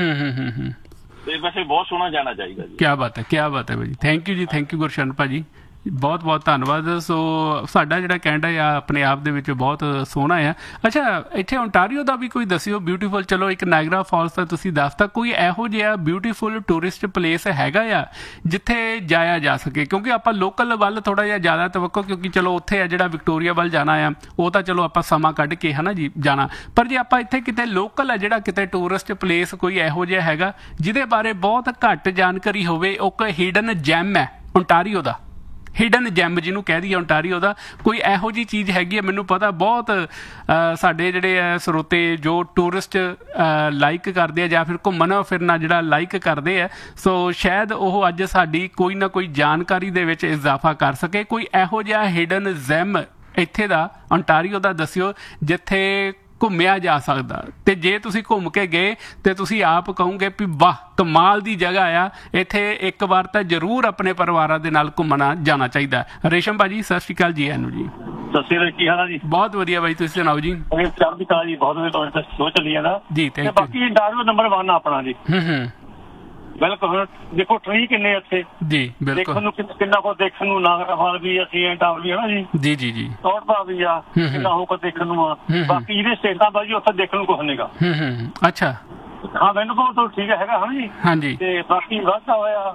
[SPEAKER 7] ਤੇ ਵੈਸੇ ਬਹੁਤ ਸੋਹਣਾ ਜਾਣਾ ਚਾਹੀਦਾ ਜੀ। ਕਿਆ ਬਾਤ ਹੈ, ਕਿਆ ਬਾਤ ਹੈ ਭਾਜੀ। ਥੈਂਕ ਯੂ ਜੀ, ਥੈਂਕ ਯੂ ਗੁਰਸ਼ਰਨ ਭਾਜੀ, ਬਹੁਤ ਬਹੁਤ ਧੰਨਵਾਦ। ਸੋ ਸਾਡਾ ਜਿਹੜਾ ਕੈਨੇਡਾ ਆ ਆਪਣੇ ਆਪ ਦੇ ਵਿੱਚ ਬਹੁਤ ਸੋਹਣਾ ਆ। ਅੱਛਾ, ਇੱਥੇ ਓਨਟਾਰੀਓ ਦਾ ਵੀ ਕੋਈ ਦੱਸਿਓ ਬਿਊਟੀਫੁਲ। ਚਲੋ ਇੱਕ ਨਾਇਗਰਾ ਫਾਲਸ ਤਾਂ ਤੁਸੀਂ ਦੱਸਤਾ, ਕੋਈ ਇਹੋ ਜਿਹਾ ਬਿਊਟੀਫੁਲ ਟੂਰਿਸਟ ਪਲੇਸ ਹੈਗਾ ਆ ਜਿੱਥੇ ਜਾਇਆ ਜਾ ਸਕੇ? ਕਿਉਂਕਿ ਆਪਾਂ ਲੋਕਲ ਵੱਲ ਥੋੜਾ ਜਿਹਾ ਜ਼ਿਆਦਾ ਤਵੱਕੋ, ਕਿਉਂਕਿ ਚਲੋ ਉੱਥੇ ਆ ਜਿਹੜਾ ਵਿਕਟੋਰੀਆ ਵੱਲ ਜਾਣਾ ਆ ਉਹ ਤਾਂ ਚਲੋ ਆਪਾਂ ਸਮਾਂ ਕੱਢ ਕੇ ਹੈ ਨਾ ਜੀ ਜਾਣਾ, ਪਰ ਜੇ ਆਪਾਂ ਇੱਥੇ ਕਿਤੇ ਲੋਕਲ ਆ ਜਿਹੜਾ ਕਿਤੇ ਟੂਰਿਸਟ ਪਲੇਸ ਕੋਈ ਇਹੋ ਜਿਹਾ ਹੈਗਾ ਜਿਹਦੇ ਬਾਰੇ ਬਹੁਤ ਘੱਟ ਜਾਣਕਾਰੀ ਹੋਵੇ, ਉਹ ਕੋਈ ਹਿਡਨ ਜੈਮ ਹੈ ਓਨਟਾਰੀਓ ਦਾ, ਹਿਡਨ ਜੈਮ ਜਿਹਨੂੰ ਕਹਿ ਦਈਏ ਓਨਟਾਰੀਓ ਦਾ, ਕੋਈ ਇਹੋ ਜਿਹੀ ਚੀਜ਼ ਹੈਗੀ ਹੈ? ਮੈਨੂੰ ਪਤਾ ਬਹੁਤ ਸਾਡੇ ਜਿਹੜੇ ਸਰੋਤੇ ਜੋ ਟੂਰਿਸਟ ਲਾਈਕ ਕਰਦੇ ਆ ਜਾਂ ਫਿਰ ਘੁੰਮਣਾ ਫਿਰਨਾ ਜਿਹੜਾ ਲਾਈਕ ਕਰਦੇ ਆ, ਸੋ ਸ਼ਾਇਦ ਉਹ ਅੱਜ ਸਾਡੀ ਕੋਈ ਨਾ ਕੋਈ ਜਾਣਕਾਰੀ ਦੇ ਵਿੱਚ ਇਜ਼ਾਫਾ ਕਰ ਸਕੇ। ਕੋਈ ਇਹੋ ਜਿਹਾ ਹਿਡਨ ਜੈਮ ਇੱਥੇ ਦਾ ਓਨਟਾਰੀਓ ਦਾ ਦੱਸਿਓ ਜਿੱਥੇ ਘੁੰਮਿਆ ਜਾ ਸਕਦਾ, ਤੇ ਜੇ ਤੁਸੀਂ ਘੁੰਮ ਕੇ ਗਏ ਤੇ ਤੁਸੀਂ ਆਪ ਕਹੋਗੇ ਵੀ ਵਾਹ ਕਮਾਲ ਦੀ ਜਗ੍ਹਾ ਆ, ਇੱਥੇ ਇੱਕ ਵਾਰ ਤਾਂ ਜ਼ਰੂਰ ਆਪਣੇ ਪਰਿਵਾਰਾਂ ਦੇ ਨਾਲ ਘੁੰਮਣਾ ਜਾਣਾ ਚਾਹੀਦਾ। ਰੇਸ਼ਮ ਭਾਜੀ ਸਤਿ ਸ਼੍ਰੀ ਅਕਾਲ ਜੀ। ਇਹਨੂੰ ਜੀ
[SPEAKER 8] ਸਤਿ ਸ਼੍ਰੀ ਅਕਾਲ, ਕੀ ਹਾਲ ਆ ਜੀ? ਬਹੁਤ
[SPEAKER 1] ਵਧੀਆ ਬਾਈ, ਤੁਸੀਂ ਸੁਣਾਓ ਜੀ?
[SPEAKER 8] ਚੜ੍ਹਦੀ ਕਲਾ ਜੀ, ਬਹੁਤ ਵਧੀਆ ਸ਼ੋਅ ਚੱਲੀ ਜਾਂਦਾ ਜੀ। Thank you. ਬਾਕੀ ਇੰਟਰਵਿਊ ਨੰਬਰ 1 ਆਪਣਾ ਜੀ। ਬਿਲਕੁਲ। ਹੁਣ ਦੇਖੋ ਟਰੀ ਕਿੰਨੇ ਇੱਥੇ ਜੀ, ਦੇਖਣ ਨੂੰ ਕਿੰਨਾ ਕੁ ਦੇਖਣ ਨੂੰ, ਨਾਗਰਾ ਫਾਲ ਵੀ ਆ, ਸੀਐਨ ਟਾਵਰ ਵੀ ਹੈ ਨਾ ਜੀ ਜੀ ਜੀ ਜੀ, ਟੌਰਪਾ ਵੀ ਆ, ਕਿੰਨਾ ਹੋ ਕੇ ਦੇਖਣ ਨੂੰ ਆ। ਬਾਕੀ ਜਿਹੜੇ ਸਟੇਟਾਂ ਦਾ ਜੀ ਉੱਥੇ ਦੇਖਣ ਨੂੰ ਕੁਛ ਨਹੀਂਗਾ। ਅੱਛਾ। ਹਾਂ ਮੈਨੂੰ ਕੋਲ ਤਾਂ ਠੀਕ ਹੈਗਾ ਹਾਂ ਜੀ। ਹਾਂਜੀ। ਤੇ ਬਾਕੀ ਵਾਧਾ ਹੋਇਆ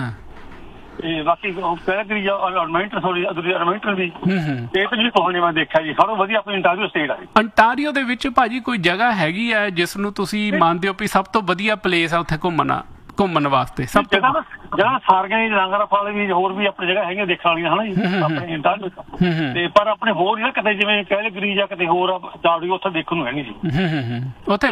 [SPEAKER 8] ਤੇ ਬਾਕੀ ਕੈਲਗਰੀ ਅਰਮੈਂਟਨ ਵੀ ਸਟੇਟ ਵੀ ਕੋਹਣੇ ਮੈਂ ਦੇਖਿਆ ਜੀ, ਸਾਰਾ ਵਧੀਆ ਆਪਣੀ ਓਨਟਾਰੀਓ ਸਟੇਟ ਆ। ਓਨਟਾਰੀਓ ਦੇ ਵਿੱਚ ਭਾਜੀ ਕੋਈ ਜਗ੍ਹਾ ਹੈਗੀ ਆ ਜਿਸ ਨੂੰ ਤੁਸੀਂ ਮੰਨਦੇ ਹੋ ਵੀ ਸਭ ਤੋਂ ਵਧੀਆ ਪਲੇਸ ਆ ਉੱਥੇ ਘੁੰਮਣ ਵਾਸਤੇ? ਸਭ ਤੋਂ ਜਗ੍ਹਾ ਸਾਰੀਆਂ ਹੀ, ਨਾਗਰਾ ਫਾਲ ਵੀ, ਹੋਰ ਵੀ ਆਪਣੀ ਜਗ੍ਹਾ ਹੈਗੀਆਂ ਦੇਖਣ ਵਾਲੀਆਂ ਹਨਾ ਜੀ ਆਪਣੇ ਓਨਟਾਰੀਓ ਤੇ, ਪਰ ਆਪਣੇ ਹੋਰ ਹੀ ਨਾ ਕਿਤੇ ਜਿਵੇਂ ਕੈਲਗਰੀ ਜਾਂ ਕਿਤੇ ਹੋਰ ਚਾੜੀਓ ਉੱਥੇ ਦੇਖਣ ਨੂੰ ਹੈ ਨਹੀਂ ਜੀ। ਉੱਥੇ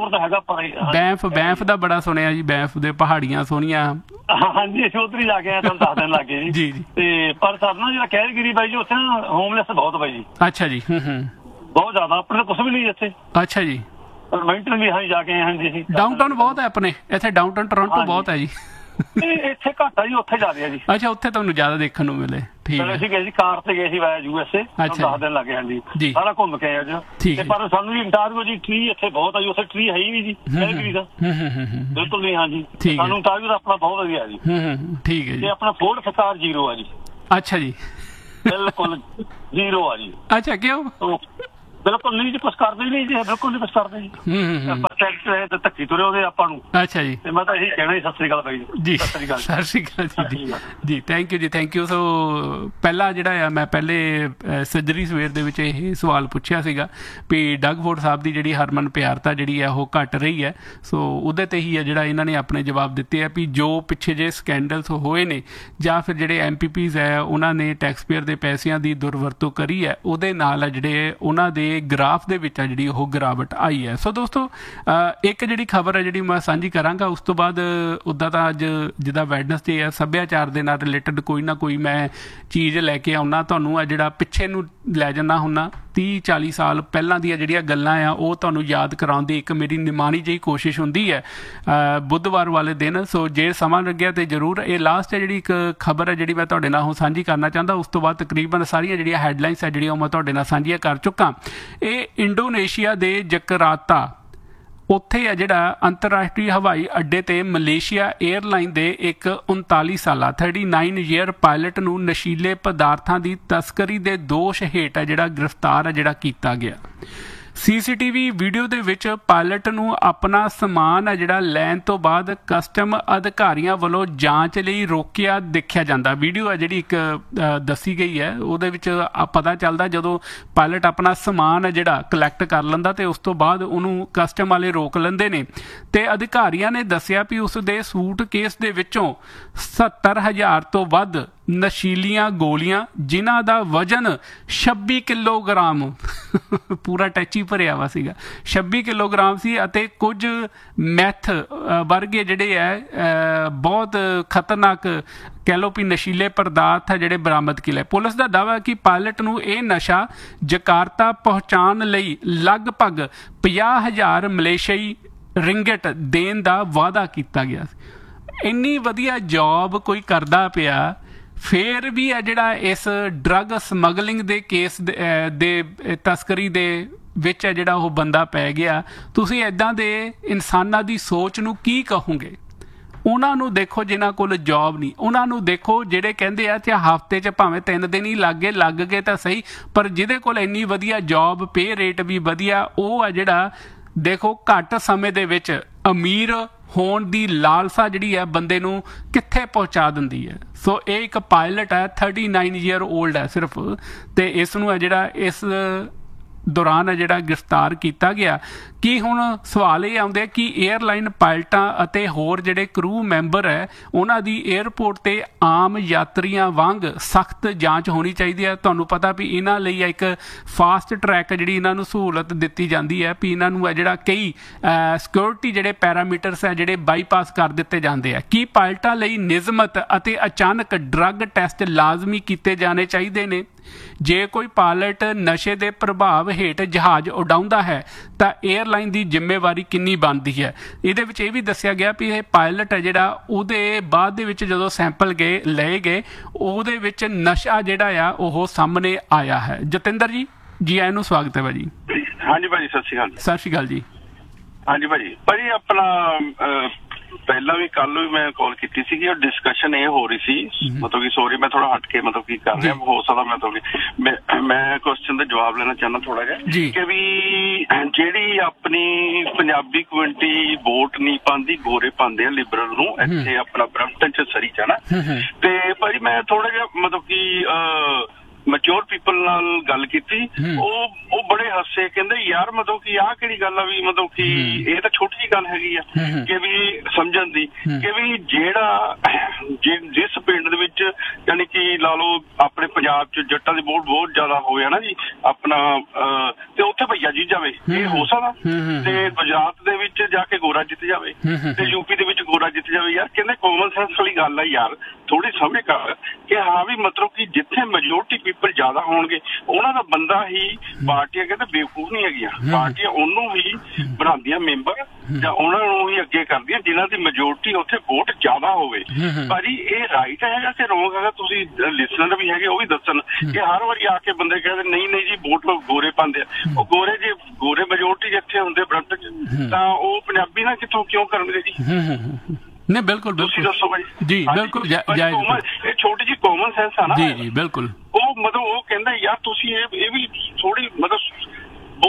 [SPEAKER 8] ਬੈਂਫ ਦਾ ਬੜਾ ਸੁਣਿਆ ਜੀ, ਬੈਂਫ ਦੇ ਪਹਾੜੀਆਂ ਸੋਹਣੀਆਂ। ਹਾਂਜੀ, ਅਸੀਂ ਉੱਧਰ ਹੀ ਜਾ ਕੇ ਆਏ, ਤੁਹਾਨੂੰ 10 ਦਿਨ ਲੱਗ ਗਏ ਜੀ। ਤੇ ਪਰ ਸਾਨੂੰ ਜਿਹੜਾ ਕੈਲਗਰੀ ਬਾਈ ਜੀ ਉੱਥੇ ਨਾ ਹੋਮਲੈਸ ਬਹੁਤ ਬਾਈ ਜੀ। ਅੱਛਾ ਜੀ। ਬਹੁਤ ਜ਼ਿਆਦਾ, ਆਪਣੇ ਤਾਂ ਕੁਛ ਵੀ ਨਹੀਂ ਇੱਥੇ। ਅੱਛਾ ਜੀ। ਰਮੈਂਟਨ ਵੀ ਹਾਂ ਜਾ ਕੇ ਆਏ ਹਾਂ ਜੀ। ਡਾਊਨਟਾਊਨ ਬਹੁਤ ਹੈ ਆਪਣੇ ਇੱਥੇ, ਡਾਊਨਟਾਊਨ ਟੋਰਾਂਟੋ ਬਹੁਤ ਹੈ ਜੀ। ਇੱਥੇ ਘੱਟ ਆ ਜੀ, ਉੱਥੇ ਜ਼ਿਆਦਾ ਆ ਜੀ। ਅੱਛਾ, ਉੱਥੇ ਤੁਹਾਨੂੰ ਜ਼ਿਆਦਾ ਦੇਖਣ ਨੂੰ ਮਿਲੇ। ਠੀਕ ਹੈ। ਅਸੀਂ ਗਏ ਸੀ ਕਾਰ ਤੇ, ਗਏ ਸੀ ਵਾਇਆ USA, 10 ਦਿਨ ਲੱਗੇ। ਹਾਂਜੀ, ਸਾਰਾ ਘੁੰਮ ਕੇ ਆਏ ਅੱਜ। ਤੇ ਪਰ ਸਾਨੂੰ ਵੀ ਇੰਟਰਵਿਊ ਜੀ ਟਰੀ ਇੱਥੇ ਬਹੁਤ ਆ ਜੀ, ਉੱਥੇ ਟਰੀ ਹੈ ਹੀ ਨਹੀਂ ਜੀ ਕੈਲਗਰੀ ਦਾ, ਬਿਲਕੁਲ ਨਹੀਂ। ਹਾਂਜੀ, ਸਾਨੂੰ ਇੰਟਰਵਿਊ ਦਾ ਆਪਣਾ ਬਹੁਤ ਵਧੀਆ ਜੀ। ਠੀਕ ਹੈ ਜੀ। ਤੇ ਆਪਣਾ ਫੋਰਡ ਫਕਾਰ 0 ਆ ਜੀ। ਅੱਛਾ ਜੀ, ਬਿਲਕੁਲ 0 ਆ ਜੀ। ਅੱਛਾ, ਕਿਉਂ? ਬਿਲਕੁਲ ਨਹੀਂ ਜੀ, ਕੁਛ ਕਰਦੇ ਨਹੀਂ ਜੀ, ਬਿਲਕੁਲ ਨਹੀਂ ਕੁਛ ਕਰਦੇ ਜੀ। ਧੱਕੀ ਤੁਰੇ ਉਹਦੇ ਆਪਾਂ ਨੂੰ।
[SPEAKER 1] ਅੱਛਾ ਜੀ,
[SPEAKER 8] ਤੇ ਮੈਂ ਤਾਂ ਇਹੀ ਕਹਿਣਾ ਜੀ। ਸਤਿ ਸ੍ਰੀ ਅਕਾਲ ਬਾਈ ਜੀ।
[SPEAKER 1] ਸਤਿ ਸ੍ਰੀ ਅਕਾਲ ਜੀ। ਥੈਂਕ ਯੂ ਜੀ, ਥੈਂਕ ਯੂ। ਸੋ ਪਹਿਲਾ ਜਿਹੜਾ ਆ, ਮੈਂ ਪਹਿਲੇ ਸੱਜਰੀ ਸਵੇਰ ਦੇ ਵਿੱਚ ਇਹ ਸਵਾਲ ਪੁੱਛਿਆ ਸੀਗਾ ਵੀ ਡਗ ਫੋਰਡ ਸਾਹਿਬ ਦੀ ਜਿਹੜੀ ਹਰਮਨ ਪਿਆਰਤਾ ਜਿਹੜੀ ਹੈ ਉਹ ਘਟ ਰਹੀ ਹੈ। ਸੋ ਉਹਦੇ ਤੇ ਹੀ ਹੈ ਜਿਹੜਾ ਇਹਨਾਂ ਨੇ ਆਪਣੇ ਜਵਾਬ ਦਿੱਤੇ ਆ ਵੀ ਜੋ ਪਿੱਛੇ ਜੇ ਸਕੈਂਡਲਸ ਹੋਏ ਨੇ ਜਾਂ ਫਿਰ ਜਿਹੜੇ MPPs ਹੈ ਉਹਨਾਂ ਨੇ ਟੈਕਸਪੇਅਰ ਦੇ ਪੈਸਿਆਂ ਦੀ ਦੁਰਵਰਤੋਂ ਕਰੀ ਹੈ, ਉਹਦੇ ਨਾਲ ਜਿਹੜੇ ਉਹਨਾਂ ਦੇ ਗ੍ਰਾਫ ਦੇ ਵਿੱਚ ਆ ਜਿਹੜੀ ਉਹ ਗਿਰਾਵਟ ਆਈ ਹੈ। ਸੋ ਦੋਸਤੋ, ਇੱਕ ਜਿਹੜੀ ਖਬਰ ਹੈ ਜਿਹੜੀ ਮੈਂ ਸਾਂਝੀ ਕਰਾਂਗਾ, ਉਸ ਤੋਂ ਬਾਅਦ ਉੱਦਾਂ ਤਾਂ ਅੱਜ ਜਿੱਦਾਂ ਵੈਡਨਸਡੇ ਆ, ਸੱਭਿਆਚਾਰ ਦੇ ਨਾਲ ਰਿਲੇਟਡ ਕੋਈ ਨਾ ਕੋਈ ਮੈਂ ਚੀਜ਼ ਲੈ ਕੇ ਆਉਣਾ ਤੁਹਾਨੂੰ, ਆ ਜਿਹੜਾ ਪਿੱਛੇ ਨੂੰ ਲੈ ਜਾਂਦਾ ਹੁੰਦਾ 30-40 ਸਾਲ ਪਹਿਲਾਂ ਦੀਆਂ ਜਿਹੜੀਆਂ ਗੱਲਾਂ ਆ ਉਹ ਤੁਹਾਨੂੰ ਯਾਦ ਕਰਾਉਣ ਦੀ ਇੱਕ ਮੇਰੀ ਨਿਮਾਣੀ ਜਿਹੀ ਕੋਸ਼ਿਸ਼ ਹੁੰਦੀ ਹੈ ਬੁੱਧਵਾਰ ਵਾਲੇ ਦਿਨ। ਸੋ ਜੇ ਸਮਾਂ ਲੱਗਿਆ ਤੇ ਜ਼ਰੂਰ। ਇਹ ਲਾਸਟ ਹੈ ਜਿਹੜੀ ਇੱਕ ਖਬਰ ਹੈ ਜਿਹੜੀ ਮੈਂ ਤੁਹਾਡੇ ਨਾਲ ਸਾਂਝੀ ਕਰਨਾ ਚਾਹੁੰਦਾ। ਉਸ ਤੋਂ ਬਾਅਦ ਤਕਰੀਬਨ ਸਾਰੀਆਂ ਜਿਹੜੀਆਂ ਹੈਡਲਾਈਨਸ ਹੈ ਜਿਹੜੀਆਂ ਉਹ ਮੈਂ ਤੁਹਾਡੇ ਨਾਲ ਸਾਂਝੀਆਂ ਕਰ ਚੁੱਕਾ। ਇਹ ਇੰਡੋਨੇਸ਼ੀਆ ਦੇ ਜਕਾਰਤਾ, ਉੱਥੇ ਆ ਜਿਹੜਾ ਅੰਤਰਰਾਸ਼ਟਰੀ ਹਵਾਈ ਅੱਡੇ ਤੇ ਮਲੇਸ਼ੀਆ 에ਅਰਲਾਈਨ ਦੇ ਇੱਕ 39 ਸਾਲਾ 39 ਈਅਰ ਪਾਇਲਟ ਨੂੰ ਨਸ਼ੀਲੇ ਪਦਾਰਥਾਂ ਦੀ ਤਸਕਰੀ ਦੇ ਦੋਸ਼ ਹੇਠ ਹੈ ਜਿਹੜਾ ਗ੍ਰਿਫਤਾਰ ਹੈ ਜਿਹੜਾ ਕੀਤਾ ਗਿਆ। CCTV ਵੀਡੀਓ ਦੇ ਵਿੱਚ ਪਾਇਲਟ ਨੂੰ ਆਪਣਾ ਸਮਾਨ ਹੈ ਜਿਹੜਾ ਲੈਣ ਤੋਂ ਬਾਅਦ ਕਸਟਮ ਅਧਿਕਾਰੀਆਂ ਵੱਲੋਂ ਜਾਂਚ ਲਈ ਰੋਕਿਆ ਦੇਖਿਆ ਜਾਂਦਾ। ਵੀਡੀਓ ਹੈ ਜਿਹੜੀ ਇੱਕ ਦੱਸੀ ਗਈ ਹੈ, ਉਹਦੇ ਵਿੱਚ ਪਤਾ ਚੱਲਦਾ ਜਦੋਂ ਪਾਇਲਟ ਆਪਣਾ ਸਮਾਨ ਹੈ ਜਿਹੜਾ ਕਲੈਕਟ ਕਰ ਲੈਂਦਾ ਤੇ ਉਸ ਤੋਂ ਬਾਅਦ ਉਹਨੂੰ ਕਸਟਮ ਵਾਲੇ ਰੋਕ ਲੈਂਦੇ ਨੇ ਤੇ ਅਧਿਕਾਰੀਆਂ ਨੇ ਦੱਸਿਆ ਵੀ ਉਸ ਦੇ ਸੂਟਕੇਸ ਦੇ ਵਿੱਚੋਂ 70,000 ਤੋਂ ਵੱਧ ਨਸ਼ੀਲੀਆਂ ਗੋਲੀਆਂ ਜਿਨ੍ਹਾਂ ਦਾ ਵਜ਼ਨ 26 ਕਿਲੋਗ੍ਰਾਮ ਪੂਰਾ ਟੈਚੀ ਭਰਿਆ ਵਾ ਸੀਗਾ, 26 ਕਿਲੋਗ੍ਰਾਮ ਸੀ ਅਤੇ ਕੁਝ ਮੈਥ ਵਰਗੇ ਜਿਹੜੇ ਹੈ ਬਹੁਤ ਖਤਰਨਾਕ ਕਹਿ ਲਓ ਵੀ ਨਸ਼ੀਲੇ ਪਦਾਰਥ ਹੈ ਜਿਹੜੇ ਬਰਾਮਦ ਕੀਤੇ। ਪੁਲਿਸ ਦਾ ਦਾਅਵਾ ਹੈ ਕਿ ਪਾਇਲਟ ਨੂੰ ਇਹ ਨਸ਼ਾ ਜਕਾਰਤਾ ਪਹੁੰਚਾਉਣ ਲਈ ਲਗਭਗ 50,000 ਮਲੇਸ਼ੀਆਈ ਰਿੰਗਿਟ ਦੇਣ ਦਾ ਵਾਅਦਾ ਕੀਤਾ ਗਿਆ। ਇੰਨੀ ਵਧੀਆ ਜੌਬ ਕੋਈ ਕਰਦਾ ਪਿਆ, ਫਿਰ ਵੀ ਹੈ ਜਿਹੜਾ ਇਸ ਡਰੱਗ ਸਮਗਲਿੰਗ ਦੇ ਕੇਸ ਦੇ ਤਸਕਰੀ ਦੇ ਵਿੱਚ ਹੈ ਜਿਹੜਾ ਉਹ ਬੰਦਾ ਪੈ ਗਿਆ। ਤੁਸੀਂ ਇੱਦਾਂ ਦੇ ਇਨਸਾਨਾਂ ਦੀ ਸੋਚ ਨੂੰ ਕੀ ਕਹੋਗੇ? ਉਹਨਾਂ ਨੂੰ ਦੇਖੋ ਜਿਨ੍ਹਾਂ ਕੋਲ ਜੌਬ ਨਹੀਂ, ਉਹਨਾਂ ਨੂੰ ਦੇਖੋ ਜਿਹੜੇ ਕਹਿੰਦੇ ਆ ਕਿ ਹਫ਼ਤੇ 'ਚ ਭਾਵੇਂ 3 ਦਿਨ ਹੀ ਲੱਗ ਗਏ ਤਾਂ ਸਹੀ, ਪਰ ਜਿਹਦੇ ਕੋਲ ਇੰਨੀ ਵਧੀਆ ਜੌਬ, ਪੇ ਰੇਟ ਵੀ ਵਧੀਆ, ਉਹ ਆ ਜਿਹੜਾ ਦੇਖੋ ਘੱਟ ਸਮੇਂ ਦੇ ਵਿੱਚ ਅਮੀਰ ਹੋਣ ਦੀ ਲਾਲਸਾ ਜਿਹੜੀ ਹੈ ਬੰਦੇ ਨੂੰ ਕਿੱਥੇ ਪਹੁੰਚਾ ਦਿੰਦੀ ਹੈ। ਸੋ ਇਹ ਇੱਕ ਪਾਇਲਟ ਹੈ, 39 ਈਅਰ ਓਲਡ ਹੈ ਸਿਰਫ, ਤੇ ਇਸ ਨੂੰ ਹੈ ਜਿਹੜਾ ਇਸ ਦੌਰਾਨ ਹੈ ਜਿਹੜਾ ਗ੍ਰਿਫਤਾਰ ਕੀਤਾ ਗਿਆ। ਕੀ ਹੁਣ ਸਵਾਲ ਇਹ ਆਉਂਦੇ ਕਿ 에ਅਰਲਾਈਨ ਪਾਇਲਟਾਂ ਅਤੇ ਹੋਰ ਜਿਹੜੇ ਕਰੂ ਮੈਂਬਰ ਹੈ ਉਹਨਾਂ ਦੀ 에ਅਰਪੋਰਟ ਤੇ ਆਮ ਯਾਤਰੀਆਂ ਵਾਂਗ ਸਖਤ ਜਾਂਚ ਹੋਣੀ ਚਾਹੀਦੀ ਹੈ। ਤੁਹਾਨੂੰ ਪਤਾ ਵੀ ਇਹਨਾਂ ਲਈ ਇੱਕ ਫਾਸਟ ਟਰੈਕ ਜਿਹੜੀ ਇਹਨਾਂ ਨੂੰ ਸਹੂਲਤ ਦਿੱਤੀ ਜਾਂਦੀ ਹੈ ਵੀ ਇਹਨਾਂ ਨੂੰ ਹੈ ਜਿਹੜਾ ਕਈ ਸਿਕਿਉਰਿਟੀ ਜਿਹੜੇ ਪੈਰਾਮੀਟਰਸ ਹੈ ਜਿਹੜੇ ਬਾਈਪਾਸ ਕਰ ਦਿੱਤੇ ਜਾਂਦੇ ਆ। ਕੀ ਪਾਇਲਟਾਂ ਲਈ ਨਿਯਮਤ ਅਤੇ ਅਚਾਨਕ ਡਰੱਗ ਟੈਸਟ ਲਾਜ਼ਮੀ ਕੀਤੇ ਜਾਣੇ ਚਾਹੀਦੇ ਨੇ? ਜੇ ਕੋਈ ਪਾਇਲਟ ਨਸ਼ੇ ਦੇ ਪ੍ਰਭਾਵ ਹੇਠ ਜਹਾਜ਼ ਉਡਾਉਂਦਾ ਹੈ ਤਾਂ 에ਅਰਲਾਈਨ ਦੀ ਜ਼ਿੰਮੇਵਾਰੀ ਕਿੰਨੀ ਬਣਦੀ ਹੈ? ਇਹਦੇ ਵਿੱਚ ਇਹ ਵੀ ਦੱਸਿਆ ਗਿਆ ਵੀ ਇਹ ਪਾਇਲਟ ਹੈ ਜਿਹੜਾ ਉਹਦੇ ਬਾਅਦ ਦੇ ਵਿੱਚ ਜਦੋਂ ਸੈਂਪਲ ਲਏ ਗਏ ਉਹਦੇ ਵਿੱਚ ਨਸ਼ਾ ਜਿਹੜਾ ਆ ਉਹ ਸਾਹਮਣੇ ਆਇਆ ਹੈ। ਜਤਿੰਦਰ ਜੀ ਆਇਆਂ ਨੂੰ ਸਵਾਗਤ ਹੈ ਭਾਜੀ।
[SPEAKER 5] ਹਾਂਜੀ ਭਾਜੀ, ਸਤਿ ਸ਼੍ਰੀ ਅਕਾਲ।
[SPEAKER 1] ਸਤਿ ਸ਼੍ਰੀ ਅਕਾਲ ਜੀ।
[SPEAKER 5] ਹਾਂਜੀ ਭਾਜੀ ਆਪਣਾ ਪਹਿਲਾਂ ਵੀ ਕੱਲ ਵੀ ਮੈਂ ਕਾਲ ਕੀਤੀ ਸੀਗੀ, ਡਿਸਕਸ਼ਨ ਇਹ ਹੋ ਰਹੀ ਸੀ, ਮਤਲਬ ਕਿ ਸੋਰੀ ਮੈਂ ਥੋੜਾ ਹਟ ਕੇ ਮਤਲਬ ਕੀ ਕਰ ਰਿਹਾ, ਹੋ ਸਕਦਾ ਮੈਂ ਕੁਐਸਚਨ ਦਾ ਜਵਾਬ ਲੈਣਾ ਚਾਹੁੰਦਾ ਥੋੜਾ ਜਿਹਾ ਕਿ ਵੀ ਜਿਹੜੀ ਆਪਣੀ ਪੰਜਾਬੀ ਕਮਿਊਨਿਟੀ ਵੋਟ ਨਹੀਂ ਪਾਉਂਦੀ, ਗੋਰੇ ਪਾਉਂਦੇ ਆ ਲਿਬਰਲ ਨੂੰ ਇੱਥੇ ਆਪਣਾ ਬਰੈਂਪਟਨ ਚ ਸਰੀ ਚ ਨਾ, ਤੇ ਭਾਜੀ ਮੈਂ ਥੋੜਾ ਜਿਹਾ ਮਤਲਬ ਕਿ ਮੈਚੋਰ ਪੀਪਲ ਨਾਲ ਗੱਲ ਕੀਤੀ, ਉਹ ਬੜੇ ਹੱਸੇ, ਕਹਿੰਦੇ ਯਾਰ ਮਤਲਬ ਕਿ ਆਹ ਕਿਹੜੀ ਗੱਲ ਆ ਵੀ ਮਤਲਬ ਕਿ ਇਹ ਤਾਂ ਛੋਟੀ ਜਿਹੀ ਗੱਲ ਹੈਗੀ ਆ ਕਿ ਵੀ ਸਮਝਣ ਦੀ ਕਿ ਵੀ ਜਿਹੜਾ ਜਿਸ ਪਿੰਡ ਦੇ ਵਿੱਚ ਯਾਨੀ ਕਿ ਲਾ ਲਓ ਆਪਣੇ ਪੰਜਾਬ ਚ ਜੱਟਾਂ ਦੀ ਵੋਟ ਬਹੁਤ ਜ਼ਿਆਦਾ ਹੋਵੇ ਨਾ ਜੀ ਆਪਣਾ, ਤੇ ਉੱਥੇ ਭਈਆ ਜਿੱਤ ਜਾਵੇ, ਇਹ ਹੋ ਸਕਦਾ? ਤੇ ਗੁਜਰਾਤ ਦੇ ਵਿੱਚ ਜਾ ਕੇ ਗੋਰਾ ਜਿੱਤ ਜਾਵੇ ਤੇ ਯੂਪੀ ਦੇ ਵਿੱਚ ਗੋਰਾ ਜਿੱਤ ਜਾਵੇ। ਯਾਰ ਕਹਿੰਦੇ ਕਾਮਨ ਸੈਂਸ ਵਾਲੀ ਗੱਲ ਆ ਯਾਰ, ਥੋੜੀ ਸਮਝ ਕਰ ਕਿ ਹਾਂ ਵੀ ਮਤਲਬ ਕਿ ਜਿੱਥੇ ਮੈਜੋਰਟੀ ਪੀਪਲ ਜ਼ਿਆਦਾ ਹੋਣਗੇ ਉਹਨਾਂ ਦਾ ਬੰਦਾ ਹੀ, ਪਾਰਟੀਆਂ ਕਹਿੰਦੇ ਬੇਵਕੂਫ ਨਹੀਂ ਹੈਗੀਆਂ, ਪਾਰਟੀਆਂ ਉਹਨੂੰ ਹੀ ਬਣਾਉਂਦੀਆਂ ਮੈਂਬਰ ਜਾਂ ਉਹਨਾਂ ਨੂੰ ਹੀ ਅੱਗੇ ਕਰਦੀਆਂ ਜਿਨ੍ਹਾਂ ਦੀ ਮੈਜੋਰਟੀ ਉੱਥੇ ਵੋਟ ਜ਼ਿਆਦਾ ਹੋਵੇ। ਭਾਜੀ ਇਹ ਰਾਈਟ ਹੈਗਾ ਕਿ ਰੋਂਗ ਹੈਗਾ? ਤੁਸੀਂ ਲਿਸਨਰ ਵੀ ਹੈਗੇ ਉਹ ਵੀ ਦੱਸਣ ਕਿ ਹਰ ਵਾਰੀ ਆ ਕੇ ਬੰਦੇ ਕਹਿੰਦੇ ਨਹੀਂ ਜੀ ਵੋਟ ਗੋਰੇ ਪਾਉਂਦੇ ਆ। ਉਹ ਗੋਰੇ ਜੇ ਗੋਰੇ ਮੈਜੋਰਟੀ ਜਿੱਥੇ ਹੁੰਦੇ ਬਰੰਟ ਚ ਤਾਂ ਉਹ ਪੰਜਾਬੀ ਨਾ ਕਿੱਥੋਂ ਕਿਉਂ ਕਰਨਗੇ ਜੀ?
[SPEAKER 1] ਨਹੀਂ ਬਿਲਕੁਲ ਤੁਸੀਂ ਦੱਸੋ ਭਾਈ ਜੀ। ਬਿਲਕੁਲ
[SPEAKER 5] ਇਹ ਛੋਟੀ ਜਿਹੀ ਕਾਮਨ ਸੈਂਸ ਆ ਨਾ
[SPEAKER 1] ਜੀ ਬਿਲਕੁਲ।
[SPEAKER 5] ਉਹ ਮਤਲਬ ਉਹ ਕਹਿੰਦਾ ਯਾਰ ਤੁਸੀਂ ਇਹ ਵੀ ਥੋੜੀ ਮਤਲਬ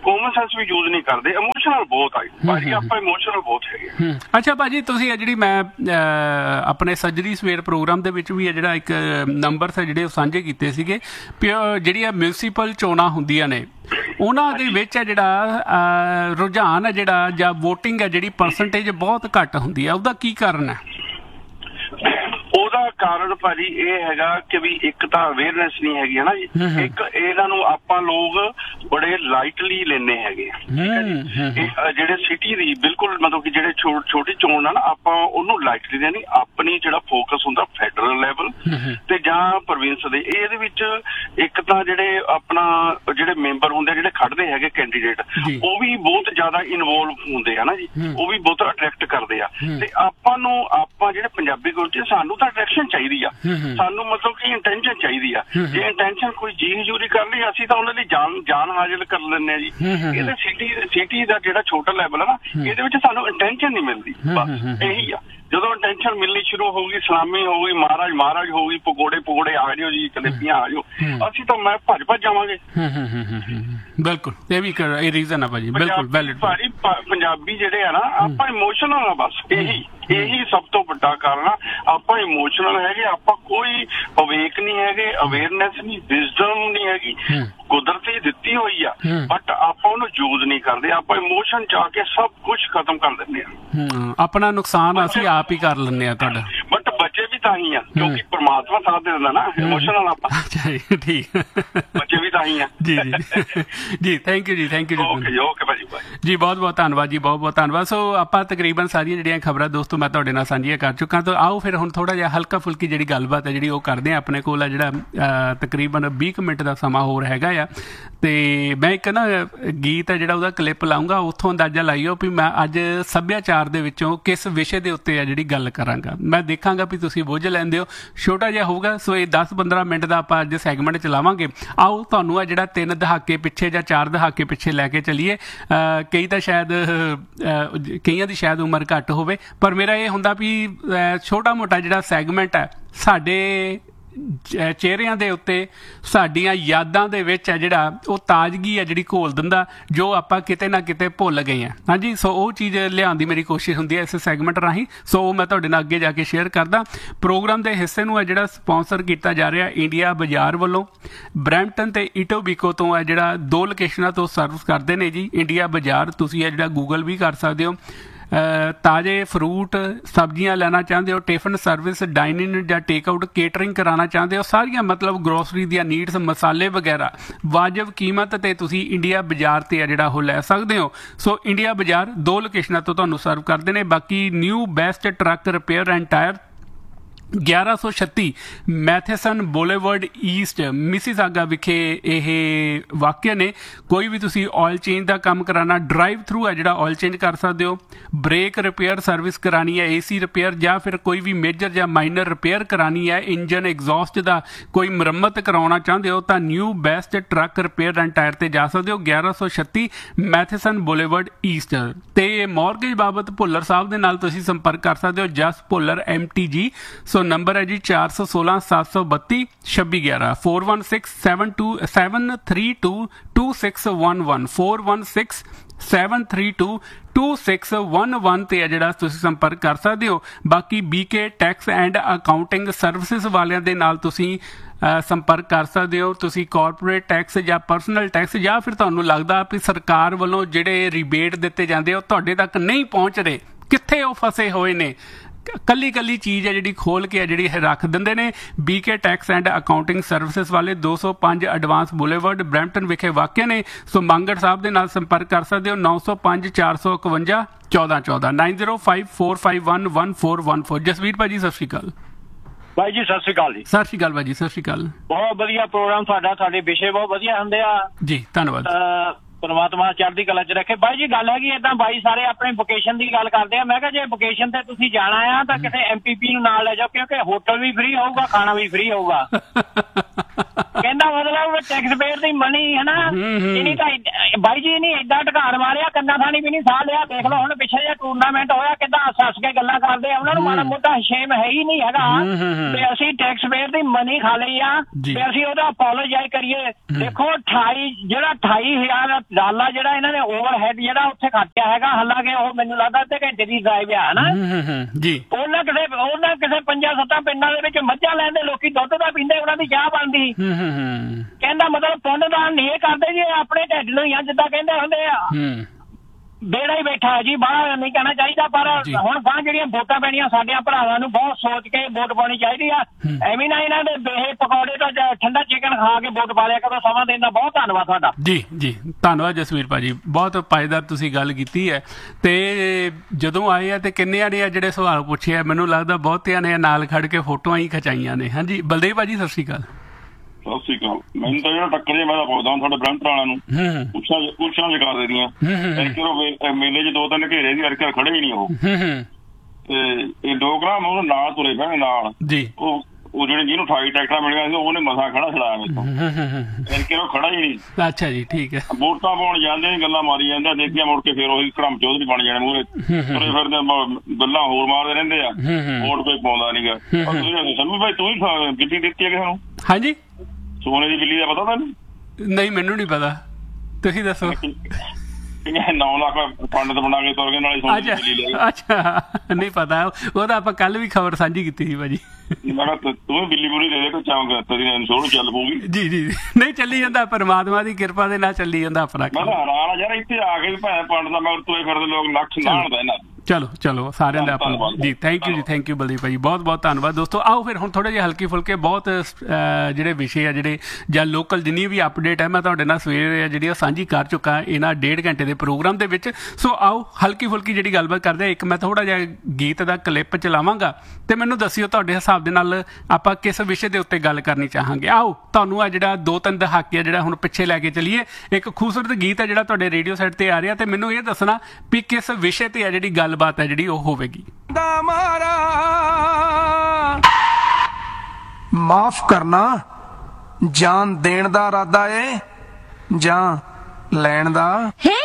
[SPEAKER 5] ਕਾਮਨ ਸੈਂਸ ਵੀ ਯੂਜ਼ ਨਹੀਂ ਕਰਦੇ, ਇਮੋਸ਼ਨਲ ਬਹੁਤ ਆ ਭਾਜੀ, ਆਪਾਂ ਇਮੋਸ਼ਨਲ ਬਹੁਤ ਹੈਗੇ।
[SPEAKER 1] ਅੱਛਾ ਭਾਜੀ, ਤੁਸੀਂ ਇਹ ਜਿਹੜੀ ਮੈਂ ਆਪਣੇ ਸੱਜਰੀ ਸਵੇਰ ਪ੍ਰੋਗਰਾਮ ਦੇ ਵਿੱਚ ਵੀ ਜਿਹੜਾ ਇੱਕ ਨੰਬਰ ਸੀ ਜਿਹੜੇ ਉਹ ਸਾਂਝੇ ਕੀਤੇ ਸੀਗੇ, ਜਿਹੜੀਆਂ ਮਿਊਨਿਸਪਲ ਚੋਣਾਂ ਹੁੰਦੀਆਂ ਨੇ ਉਹਨਾਂ ਦੇ ਵਿੱਚ ਹੈ ਜਿਹੜਾ ਰੁਝਾਨ ਹੈ ਜਿਹੜਾ ਜਾਂ ਵੋਟਿੰਗ ਹੈ ਜਿਹੜੀ ਪਰਸੈਂਟੇਜ ਬਹੁਤ ਘੱਟ ਹੁੰਦੀ ਹੈ, ਉਹਦਾ ਕੀ ਕਾਰਨ ਹੈ?
[SPEAKER 5] ਉਹਦਾ ਕਾਰਨ ਭਾਜੀ ਇਹ ਹੈਗਾ ਕਿ ਵੀ ਇੱਕ ਤਾਂ ਅਵੇਅਰਨੈਸ ਨਹੀਂ ਹੈਗੀ ਹੈ ਨਾ ਜੀ, ਇੱਕ ਇਹਨਾਂ ਨੂੰ ਆਪਾਂ ਲੋਕ ਬੜੇ ਲਾਈਟਲੀ ਲੈਂਦੇ ਹੈਗੇ, ਜਿਹੜੇ ਸਿਟੀ ਦੀ ਬਿਲਕੁਲ ਮਤਲਬ ਕਿ ਜਿਹੜੇ ਛੋਟੀ ਚੋਣ ਆ ਨਾ ਆਪਾਂ ਉਹਨੂੰ ਲਾਈਟਲੀ ਲੈਣੀ, ਆਪਣੀ ਜਿਹੜਾ ਫੋਕਸ ਹੁੰਦਾ ਫੈਡਰਲ ਲੈਵਲ ਤੇ ਜਾਂ ਪ੍ਰੋਵਿੰਸ ਦੇ। ਇਹਦੇ ਵਿੱਚ ਇੱਕ ਤਾਂ ਜਿਹੜੇ ਆਪਣਾ ਜਿਹੜੇ ਮੈਂਬਰ ਹੁੰਦੇ ਜਿਹੜੇ ਖੜਦੇ ਹੈਗੇ ਕੈਂਡੀਡੇਟ, ਉਹ ਵੀ ਬਹੁਤ ਜ਼ਿਆਦਾ ਇਨਵੋਲਵ ਹੁੰਦੇ ਆ ਨਾ ਜੀ, ਉਹ ਵੀ ਬਹੁਤ ਅਟਰੈਕਟ ਕਰਦੇ ਆ। ਤੇ ਆਪਾਂ ਜਿਹੜੇ ਪੰਜਾਬੀ ਕਲਚਰ ਸਾਨੂੰ ਤਾਂ ਅਟਰੈਕਸ਼ਨ ਚਾਹੀਦੀ ਆ, ਸਾਨੂੰ ਮਤਲਬ ਕਿ ਇੰਟੈਂਸ਼ਨ ਚਾਹੀਦੀ ਆ। ਜੇ ਇੰਟੈਂਸ਼ਨ ਕੋਈ ਜੀ ਹਜ਼ੂਰੀ ਕਰ ਲਈ ਅਸੀਂ ਤਾਂ ਉਹਨਾਂ ਲਈ ਜਾਨ ਹਾਜ਼ਰ ਕਰ ਲੈਂਦੇ ਆ ਜੀ। ਇਹਦੇ ਸਿਟੀ ਦਾ ਜਿਹੜਾ ਛੋਟਾ ਲੈਵਲ ਆ ਨਾ, ਇਹਦੇ ਵਿੱਚ ਸਾਨੂੰ ਇੰਟੈਂਸ਼ਨ ਨਹੀਂ ਮਿਲਦੀ, ਬਸ ਇਹੀ ਆ। ਜਦੋਂ ਇੰਟੈਂਸ਼ਨ ਮਿਲਣੀ ਸ਼ੁਰੂ ਹੋ ਗਈ, ਸਲਾਮੀ ਹੋ ਗਈ, ਮਹਾਰਾਜ ਹੋ ਗਈ, ਪਕੌੜੇ ਆ ਜਾਓ ਜੀ, ਜਲੇਬੀਆਂ ਆ ਜਾਓ, ਅਸੀਂ ਤਾਂ ਮੈਂ ਭੱਜ ਜਾਵਾਂਗੇ।
[SPEAKER 1] ਬਿਲਕੁਲ, ਇਹ ਵੀ ਰੀਜ਼ਨ ਆ ਭਾਜੀ, ਬਿਲਕੁਲ ਵੈਲਿਡ
[SPEAKER 5] ਭਾਜੀ। ਪੰਜਾਬੀ ਜਿਹੜੇ ਆ ਨਾ ਆਪਾਂ ਇਮੋਸ਼ਨਲ ਆ, ਬਸ ਇਹੀ ਸਭ ਤੋਂ ਵੱਡਾ ਕਾਰਨ ਆ। ਆਪਾਂ ਇਮੋਸ਼ਨਲ ਹੈਗੇ, ਆਪਾਂ ਕੋਈ ਅਵੇਕ ਨਹੀਂ ਹੈਗੇ, ਅਵੇਅਰਨੈਸ ਨਹੀਂ, ਵਿਜ਼ਡਮ ਨਹੀਂ ਹੈਗੀ, ਕੁਦਰਤੀ ਦਿੱਤੀ ਹੋਈ ਆ, ਬਟ ਆਪਾਂ ਉਹਨੂੰ ਯੂਜ਼ ਨਹੀਂ ਕਰਦੇ। ਆਪਾਂ ਇਮੋਸ਼ਨ ਚ ਆ ਕੇ ਸਭ ਕੁਝ ਖਤਮ ਕਰ ਦਿੰਦੇ ਆ,
[SPEAKER 1] ਆਪਣਾ ਨੁਕਸਾਨ ਅਸੀਂ ਆਪ ਹੀ ਕਰ ਲੈਂਦੇ ਆ ਤੁਹਾਡਾ।
[SPEAKER 5] ਬਟ ਬੱਚੇ ਵੀ ਤਾਂ ਹੀ ਆ ਕਿਉਂਕਿ ਪਰਮਾਤਮਾ ਸਾਥ ਦੇ ਦਿੰਦਾ ਨਾ ਇਮੋਸ਼ਨਲ ਆਪਾਂ।
[SPEAKER 1] ਠੀਕ,
[SPEAKER 5] ਬੱਚੇ ਵੀ ਤਾਂ ਹੀ ਆ।
[SPEAKER 1] ਜੀ ਥੈਂਕ ਯੂ ਜੀ, ਥੈਂਕ ਯੂ
[SPEAKER 5] ਜੀ। ਓਕੇ ਭਾਜੀ,
[SPEAKER 1] ਜੀ ਬਹੁਤ ਬਹੁਤ ਧੰਨਵਾਦ ਜੀ, ਬਹੁਤ ਬਹੁਤ ਧੰਨਵਾਦ। ਸੋ ਆਪਾਂ ਤਕਰੀਬਨ ਸਾਰੀਆਂ ਜਿਹੜੀਆਂ ਖਬਰਾਂ ਦੋਸਤੋ ਮੈਂ ਤੁਹਾਡੇ ਨਾਲ ਸਾਂਝੀਆਂ ਕਰ ਚੁੱਕਾ, ਤਾਂ ਆਓ ਫਿਰ ਹੁਣ ਥੋੜਾ ਜਿਹਾ ਹਲਕਾ ਫੁਲਕੀ ਜਿਹੜੀ ਗੱਲਬਾਤ ਹੈ ਜਿਹੜੀ ਉਹ ਕਰਦੇ ਆ। ਆਪਣੇ ਕੋਲ ਆ ਜਿਹੜਾ ਤਕਰੀਬਨ 20 ਮਿੰਟ ਦਾ ਸਮਾਂ ਹੋਰ ਹੈਗਾ ਆ, ਤੇ ਮੈਂ ਇੱਕ ਨਾ ਗੀਤ ਹੈ ਜਿਹੜਾ ਉਹਦਾ ਕਲਿੱਪ ਲਾਊਂਗਾ, ਉੱਥੋਂ ਅੰਦਾਜ਼ਾ ਲਾਈਓ ਵੀ ਮੈਂ ਅੱਜ ਸੱਭਿਆਚਾਰ ਦੇ ਵਿੱਚੋਂ ਕਿਸ ਵਿਸ਼ੇ ਦੇ ਉੱਤੇ ਆ ਜਿਹੜੀ ਗੱਲ ਕਰਾਂਗਾ। ਮੈਂ ਦੇਖਾਂਗਾ ਵੀ ਤੁਸੀਂ ਬੁੱਝ ਲੈਂਦੇ ਹੋ, ਛੋਟਾ ਜਿਹਾ ਹੋਊਗਾ। ਸੋ ਇਹ 10-15 ਮਿੰਟ ਦਾ ਆਪਾਂ ਅੱਜ ਸੈਗਮੈਂਟ ਚਲਾਵਾਂਗੇ। ਆਓ ਤੁਹਾਨੂੰ ਆ ਜਿਹੜਾ 3 ਦਹਾਕੇ ਪਿੱਛੇ ਜਾਂ 4 ਦਹਾਕੇ ਪਿੱਛੇ ਲੈ ਕੇ ਚੱਲੀਏ। ਕਈ ਤਾਂ ਸ਼ਾਇਦ ਕਈਆਂ ਦੀ ਸ਼ਾਇਦ ਉਮਰ ਘੱਟ ਹੋਵੇ, ਪਰ ਮੇਰਾ ਇਹ ਹੁੰਦਾ ਵੀ ਛੋਟਾ ਮੋਟਾ ਜਿਹੜਾ ਸੈਗਮੈਂਟ ਹੈ ਸਾਡੇ ਚਿਹਰਿਆਂ ਦੇ ਉੱਤੇ, ਸਾਡੀਆਂ ਯਾਦਾਂ ਦੇ ਵਿੱਚ ਹੈ ਜਿਹੜਾ ਉਹ ਤਾਜ਼ਗੀ ਹੈ ਜਿਹੜੀ ਘੋਲ ਦਿੰਦਾ, ਜੋ ਆਪਾਂ ਕਿਤੇ ਨਾ ਕਿਤੇ ਭੁੱਲ ਗਏ ਹਾਂ। ਹਾਂਜੀ, ਸੋ ਉਹ ਚੀਜ਼ ਲਿਆਉਣ ਦੀ ਮੇਰੀ ਕੋਸ਼ਿਸ਼ ਹੁੰਦੀ ਹੈ ਇਸ ਸੈਗਮੈਂਟ ਰਾਹੀਂ। ਸੋ ਮੈਂ ਤੁਹਾਡੇ ਨਾਲ ਅੱਗੇ ਜਾ ਕੇ ਸ਼ੇਅਰ ਕਰਦਾ। ਪ੍ਰੋਗਰਾਮ ਦੇ ਹਿੱਸੇ ਨੂੰ ਹੈ ਜਿਹੜਾ ਸਪਾਂਸਰ ਕੀਤਾ ਜਾ ਰਿਹਾ ਇੰਡੀਆ ਬਾਜ਼ਾਰ ਵੱਲੋਂ। ਬਰੈਂਪਟਨ ਤੇ ਇਟੋਬੀਕੋ ਤੋਂ ਹੈ ਜਿਹੜਾ 2 ਲੋਕੇਸ਼ਨਾਂ ਤੋਂ ਸਰਵਿਸ ਕਰਦੇ ਨੇ ਜੀ ਇੰਡੀਆ ਬਾਜ਼ਾਰ। ਤੁਸੀਂ ਹੈ ਜਿਹੜਾ ਗੂਗਲ ਵੀ ਕਰ ਸਕਦੇ ਹੋ। ਤਾਜ਼ੇ ਫਰੂਟ ਸਬਜ਼ੀਆਂ ਲੈਣਾ ਚਾਹੁੰਦੇ ਹੋ, ਟਿਫਨ ਸਰਵਿਸ, ਡਾਈਨਿੰਗ ਜਾਂ ਟੇਕ ਆਊਟ ਕੇਟਰਿੰਗ ਕਰਾਉਣਾ ਚਾਹੁੰਦੇ ਹੋ, ਸਾਰੀਆਂ ਮਤਲਬ ਗਰੋਸਰੀ ਦੀਆਂ ਨੀਡਸ, ਮਸਾਲੇ ਵਗੈਰਾ ਵਾਜਬ ਕੀਮਤ ਤੇ ਤੁਸੀਂ ਇੰਡੀਆ ਬਾਜ਼ਾਰ ਤੇ ਆ ਜਿਹੜਾ ਉਹ ਲੈ ਸਕਦੇ ਹੋ। ਸੋ ਇੰਡੀਆ ਬਾਜ਼ਾਰ 2 ਲੋਕੇਸ਼ਨਾਂ ਤੋਂ ਤੁਹਾਨੂੰ ਸਰਵ ਕਰਦੇ ਨੇ। ਬਾਕੀ new best truck repair and tyre 1136 Matheson ਬੋਲੇਵਰਡ East Mississauga ਵਿਖੇ ਇਹ ਵਾਕਿਆ ਨੇ। ਕੋਈ ਵੀ ਤੁਸੀਂ ਆਇਲ ਚੇਂਜ ਦਾ ਕੰਮ ਕਰਾਉਣਾ, ਡਰਾਈਵ ਥਰੂ ਹੈ ਜਿਹੜਾ ਆਇਲ ਚੇਂਜ ਕਰ ਸਕਦੇ ਹੋ। ਬ੍ਰੇਕ ਰਿਪੇਅਰ ਸਰਵਿਸ ਕਰਾਣੀ ਹੈ, AC ਰਿਪੇਅਰ ਜਾਂ ਫਿਰ ਕੋਈ ਵੀ ਮੇਜਰ ਜਾਂ ਮਾਈਨਰ ਰਿਪੇਅਰ ਕਰਾਣੀ ਹੈ, ਇੰਜਨ ਐਗਜ਼ੌਸਟ ਦਾ ਕੋਈ ਮੁਰੰਮਤ ਕਰਾਉਣਾ ਚਾਹੁੰਦੇ ਹੋ ਤਾਂ new best truck repair and tyre ਤੇ ਜਾ ਸਕਦੇ ਹੋ। 1136 ਮੈਥੇਸਨ ਬੋਲੇਵਰਡ ਈਸਟ। ਤੇ ਮੌਰਗੇਜ ਬਾਬਤ ਭੁੱਲਰ ਸਾਹਿਬ ਦੇ ਨਾਲ ਤੁਸੀਂ ਸੰਪਰਕ ਕਰ ਸਕਦੇ ਹੋ, ਜਸ ਭੁੱਲਰ MTG। ਸੋ ਨੰਬਰ ਹੈ ਜੀ 416 732 2611 416-732-2611 416-732-2611 ਤੇ ਹੈ ਜਿਹੜਾ ਤੁਸੀਂ ਸੰਪਰਕ ਕਰ ਸਕਦੇ ਹੋ। ਬਾਕੀ BK tax and accounting services ਵਾਲਿਆਂ ਦੇ ਨਾਲ ਤੁਸੀਂ ਸੰਪਰਕ ਕਰ ਸਕਦੇ ਹੋ। ਤੁਸੀਂ ਕਾਰਪੋਰੇਟ ਟੈਕਸ ਜਾਂ ਪਰਸਨਲ ਟੈਕਸ ਜਾਂ ਫਿਰ ਤੁਹਾਨੂੰ ਲੱਗਦਾ ਵੀ ਸਰਕਾਰ ਵੱਲੋਂ ਜਿਹੜੇ ਰਿਬੇਟ ਦਿੱਤੇ ਜਾਂਦੇ ਉਹ ਤੁਹਾਡੇ ਤੱਕ ਨਹੀਂ ਪਹੁੰਚ ਰਹੇ, ਕਿੱਥੇ ਉਹ ਫਸੇ ਹੋਏ ਨੇ, ਕੱਲੀ ਚੀਜ਼ ਹੈ ਜਿਹੜੀ ਖੋਲ ਕੇ ਜਿਹੜੀ ਰੱਖ ਦਿੰਦੇ ਨੇ। BK tax and accounting services ਵਾਲੇ 205 ਐਡਵਾਂਸ ਬੁਲੇਵਰਡ ਬਰੈਂਪਟਨ ਵਿਖੇ ਵਾਕਿਆ ਨੇ। ਸੋ ਮੰਗੜ ਸਾਹਿਬ ਦੇ ਨਾਲ ਸੰਪਰਕ ਕਰ ਸਕਦੇ ਹੋ 905 451 1414 9054511414। ਜਸਵੀਰ ਭਾਜੀ ਸਤਿ ਸ਼੍ਰੀ ਅਕਾਲ।
[SPEAKER 8] ਭਾਈ ਜੀ ਸਤਿ ਸ਼੍ਰੀ ਅਕਾਲ ਜੀ।
[SPEAKER 1] ਸਤਿ ਸ਼੍ਰੀ ਅਕਾਲ ਭਾਜੀ, ਸਤਿ ਸ਼੍ਰੀ ਅਕਾਲ।
[SPEAKER 8] ਬਹੁਤ ਵਧੀਆ ਪ੍ਰੋਗਰਾਮ ਤੁਹਾਡਾ, ਤੁਹਾਡੇ ਵਿਸ਼ੇ ਬਹੁਤ ਵਧੀਆ ਹੁੰਦੇ ਆ
[SPEAKER 1] ਜੀ, ਧੰਨਵਾਦ।
[SPEAKER 8] ਪਰਮਾਤਮਾ ਚੜ੍ਹਦੀ ਕਲਾ 'ਚ ਰੱਖੇ। ਬਾਈ ਜੀ ਗੱਲ ਹੈਗੀ ਏਦਾਂ, ਬਾਈ ਸਾਰੇ ਆਪਣੇ ਵੋਕੇਸ਼ਨ ਦੀ ਗੱਲ ਕਰਦੇ ਆ। ਮੈਂ ਕਿਹਾ ਜੇ ਵੋਕੇਸ਼ਨ ਤੇ ਤੁਸੀਂ ਜਾਣਾ ਆ ਤਾਂ ਕਿਤੇ MPP ਨੂੰ ਨਾਲ ਲੈ ਜਾਓ, ਕਿਉਂਕਿ ਹੋਟਲ ਵੀ ਫ੍ਰੀ ਹੋਊਗਾ, ਖਾਣਾ ਵੀ ਫ੍ਰੀ ਹੋਊਗਾ। ਕਹਿੰਦੇ
[SPEAKER 6] ਦਾ ਮਤਲਬ ਟੈਕਸ ਪੇਅਰ ਦੀ ਮਨੀ ਹੈ ਨਾ, ਇਹਨੀ ਤਾਂ ਬਾਈ ਜੀ ਨਹੀਂ ਏਦਾਂ ਢਕਾਰ ਮਾਰਿਆ, ਕੰਨਾ ਥਾਣੀ ਵੀ ਨਹੀਂ ਸਾਹ ਲਿਆ। ਦੇਖ ਲਓ ਹੁਣ ਪਿੱਛੇ ਜਿਹਾ ਟੂਰਨਾਮੈਂਟ ਹੋਇਆ, ਕਿੱਦਾਂ ਹੱਸ ਕੇ ਗੱਲਾਂ ਕਰਦੇ ਆ, ਉਹਨਾਂ ਨੂੰ ਮਾੜਾ ਮੋਟਾ ਸ਼ੇਮ ਹੈ ਹੀ ਨਹੀਂ ਹੈਗਾ ਤੇ ਅਸੀਂ ਟੈਕਸ ਪੇਅਰ ਦੀ ਮਨੀ ਖਾ ਲਈ ਆ ਤੇ ਅਸੀਂ ਉਹਦਾ ਅਪੋਲੋਜਾਈਜ਼ ਕਰੀਏ। ਦੇਖੋ 28,000 ਡਾਲਰ ਜਿਹੜਾ ਇਹਨਾਂ ਨੇ ਓਵਰਹੈਡ ਜਿਹੜਾ ਉੱਥੇ ਖਰਚਿਆ ਹੈਗਾ, ਹਾਲਾਂਕਿ ਉਹ ਮੈਨੂੰ ਲੱਗਦਾ ਅੱਧੇ ਘੰਟੇ ਦੀ ਡਰਾਈਵ ਆ ਨਾ ਜੀ। ਉਹਨਾਂ ਕਿਸੇ 5-7 ਪਿੰਡਾਂ ਦੇ ਵਿੱਚ ਮੱਝਾਂ ਲੈਂਦੇ ਲੋਕੀ ਦੁੱਧ ਦਾ ਪੀਂਦੇ, ਉਹਨਾਂ ਦੀ ਚਾਹ ਬਣਦੀ। ਕਹਿੰਦਾ ਮਤਲਬ ਪੁੰਨ ਦਾਨ ਨਹੀਂ ਇਹ ਕਰਦੇ ਜੀ, ਆਪਣੇ ਢਿੱਡ ਨੂੰ ਹੀ ਆ, ਜਿੱਦਾਂ ਕਹਿੰਦੇ ਹੁੰਦੇ ਆ ਬੇੜਾ ਹੀ ਬੈਠਾ ਜੀ, ਬਾਹਰ ਨਹੀਂ ਕਹਿਣਾ ਚਾਹੀਦਾ। ਪਰ ਹੁਣ ਬਾਹਰ ਜਿਹੜੀਆਂ ਵੋਟਾਂ ਪੈਣੀਆਂ ਸਾਡਿਆਂ ਭਰਾਵਾਂ ਨੂੰ ਬਹੁਤ ਸੋਚ ਕੇ ਵੋਟ ਪਾਉਣੀ ਚਾਹੀਦੀ ਆ। ਐਵੇਂ ਨਾ ਇਹਨਾਂ ਦੇ ਬੇਹੇ ਪਕੌੜੇ ਤੋਂ ਠੰਡਾ ਚਿਕਨ ਖਾ ਕੇ ਵੋਟ ਪਾ ਲਿਆ ਕਰੋ। ਸਮਾਂ ਦੇਣ ਦਾ ਬਹੁਤ ਧੰਨਵਾਦ ਤੁਹਾਡਾ।
[SPEAKER 1] ਜੀ ਜੀ ਧੰਨਵਾਦ ਜਸਵੀਰ ਭਾਜੀ, ਬਹੁਤ ਪਾਇਦਾਰ ਤੁਸੀਂ ਗੱਲ ਕੀਤੀ ਹੈ। ਤੇ ਜਦੋਂ ਆਏ ਆ ਤੇ ਕਿੰਨਿਆਂ ਨੇ ਆ ਜਿਹੜੇ ਸਵਾਲ ਪੁੱਛੇ ਆ, ਮੈਨੂੰ ਲੱਗਦਾ ਬਹੁਤਿਆਂ ਨੇ ਨਾਲ ਖੜ ਕੇ ਫੋਟੋਆਂ ਹੀ ਖਿਚਾਈਆਂ ਨੇ। ਹਾਂਜੀ ਬਲਦੇਵ ਭਾਜੀ ਸਤਿ ਸ਼੍ਰੀ ਅਕਾਲ।
[SPEAKER 5] ਸਤਿ ਸ਼੍ਰੀ ਅਕਾਲ। ਮੈਨੂੰ ਤਾਂ ਜਿਹੜਾ ਟੱਕਰ ਜੇ ਮੈਂ ਤਾਂ ਪੁੱਛਦਾ ਤੁਹਾਡੇ ਬ੍ਰੰਟ ਵਾਲਿਆਂ ਨੂੰ ਪੁੱਛਾਂ ਜਗਾ ਦੇ ਦੀਆਂ ਮੇਲੇ 'ਚ 2-3 ਘੇਰੇ ਦੀ ਅਰਕਰ ਖੜੇ ਹੀ ਨਹੀਂ ਉਹ ਤੇ ਇਹ ਡੋਗਰਾਮ ਉਹਨੂੰ ਨਾਲ ਤੁਰੇ ਪਏ ਨਾਲ ਜੀ। ਉਹ ਜਿਹੜੇ ਜਿਹਨੂੰ 28 ਟਰੈਕਟਰਾਂ ਮਿਲੀਆਂ ਸੀ ਉਹਨੇ ਮਸਾਂ ਖੜਾ ਛੜਾਇਆ ਮੇਰੇ ਤੋਂ, ਉਹ ਖੜਾ ਹੀ ਨਹੀਂ। ਅੱਛਾ ਜੀ ਠੀਕ ਹੈ। ਵੋਟਾਂ ਪਾਉਣ ਜਾਂਦੇ ਗੱਲਾਂ ਮਾਰੀ ਜਾਂਦੇ, ਦੇਖੀਆਂ ਮੁੜ ਕੇ ਫਿਰ ਉਹੀ ਘੜਮ ਚੌਧਰੀ ਬਣ ਜਾਣੇ ਮੂਹਰੇ ਤੁਰੇ ਫਿਰਦੇ ਗੱਲਾਂ ਹੋਰ ਮਾਰਦੇ ਰਹਿੰਦੇ ਆ, ਵੋਟ ਕੋਈ ਪਾਉਂਦਾ ਨੀਗਾ। ਸੰਮੀ ਭਾਈ ਤੂੰ ਹੀ ਬਿੱਲੀ ਦਿੱਤੀ ਹੈ ਕਿਸੇ ਨੂੰ? ਹਾਂਜੀ ਸੋਨੇ ਦੀ ਬਿੱਲੀ ਦਾ ਪਤਾ ਤੁਹਾਨੂੰ? ਨਹੀਂ ਮੈਨੂੰ ਨਹੀਂ ਪਤਾ, ਤੁਸੀਂ ਦੱਸੋ। 9 ਲੱਖ ਪੰਡਤ ਬਣਾ ਕੇ ਤੁਰ ਗਏ ਨਾਲੇ ਸੋਨੇ ਦੀ ਬਿੱਲੀ ਲੈ। ਅੱਛਾ ਨਹੀਂ ਪਤਾ, ਉਹਦਾ ਆਪਾਂ ਕੱਲ ਵੀ ਖਬਰ ਸਾਂਝੀ ਕੀਤੀ ਸੀ ਭਾਜੀ। ਮੈਂ ਕਿਹਾ ਤੂੰ ਬਿੱਲੀ ਬੁਲੀ ਦੇ ਦੇ ਕੋਈ ਚਾਹੂੰਗਾ ਤੇਰੀ ਸੋਹਣੀ ਚੱਲ ਪਊਗੀ। ਜੀ ਜੀ ਨਹੀਂ ਚੱਲੀ ਜਾਂਦਾ, ਪਰਮਾਤਮਾ ਦੀ ਕਿਰਪਾ ਦੇ ਨਾਲ ਚੱਲੀ ਜਾਂਦਾ ਆਪਣਾ। ਮੈਂ ਤਾਂ ਹੈਰਾਨ ਆ ਯਾਰ, ਇੱਥੇ ਆ ਕੇ ਭੈਣ ਪੰਡਤ ਦਾ ਮਗਰ ਤੁਰੇ ਫਿਰਦੇ ਲੋਕ ਲੱਖ ਨਾਣਦਾ ਇਹਨਾਂ। ਚਲੋ ਸਾਰਿਆਂ ਦਾ ਆਪਣਾ ਜੀ ਥੈਂਕ ਯੂ ਜੀ, ਥੈਂਕ ਯੂ ਬਲਦੀਪ ਭਾਈ, ਬਹੁਤ ਬਹੁਤ ਧੰਨਵਾਦ। ਦੋਸਤੋ ਆਓ ਫਿਰ ਹੁਣ ਥੋੜ੍ਹੇ ਜਿਹੇ ਹਲਕੇ ਫੁਲਕੇ ਬਹੁਤ ਜਿਹੜੇ ਵਿਸ਼ੇ ਆ ਜਿਹੜੇ ਜਾਂ ਲੋਕਲ ਜਿੰਨੀ ਵੀ ਅਪਡੇਟ ਹੈ ਮੈਂ ਤੁਹਾਡੇ ਨਾਲ ਸਵੇਰੇ ਜਿਹੜੀ ਉਹ ਸਾਂਝੀ ਕਰ ਚੁੱਕਾ ਇਹਨਾਂ 1.5 ਘੰਟੇ ਦੇ ਪ੍ਰੋਗਰਾਮ ਦੇ ਵਿੱਚ। ਸੋ ਆਓ ਹਲਕੀ ਫੁਲਕੀ ਜਿਹੜੀ ਗੱਲਬਾਤ ਕਰਦੇ ਇੱਕ ਮੈਂ ਥੋੜ੍ਹਾ ਜਿਹਾ ਗੀਤ ਦਾ ਕਲਿੱਪ ਚਲਾਵਾਂਗਾ ਤੇ ਮੈਨੂੰ ਦੱਸਿਓ ਤੁਹਾਡੇ ਹਿਸਾਬ ਦੇ ਨਾਲ ਆਪਾਂ ਕਿਸ ਵਿਸ਼ੇ ਦੇ ਉੱਤੇ ਗੱਲ ਕਰਨੀ ਚਾਹਾਂਗੇ। ਆਓ ਤੁਹਾਨੂੰ ਆ ਜਿਹੜਾ 2-3 ਦਹਾਕੇ ਆ ਜਿਹੜਾ ਹੁਣ ਪਿੱਛੇ ਲੈ ਕੇ ਚੱਲੀਏ। ਇੱਕ ਖੂਬਸੂਰਤ ਗੀਤ ਹੈ ਜਿਹੜਾ ਤੁਹਾਡੇ ਰੇਡੀਓ ਸੈੱਟ ਤੇ ਆ ਰਿਹਾ ਤੇ ਮੈਨੂੰ ਇਹ ਦੱਸਣਾ ਵੀ ਕਿਸ ਵਿਸ਼ੇ ਤੇ ਆ ਜਿਹੜੀ ਗੱਲਬਾਤ ਹੈ ਜਿਹੜੀ ਉਹ ਹੋਵੇਗੀ।
[SPEAKER 9] ਮਾਫ ਕਰਨਾ ਜਾਨ ਦੇਣ ਦਾ ਇਰਾਦਾ ਏ ਜਾਂ ਲੈਣ ਦਾ?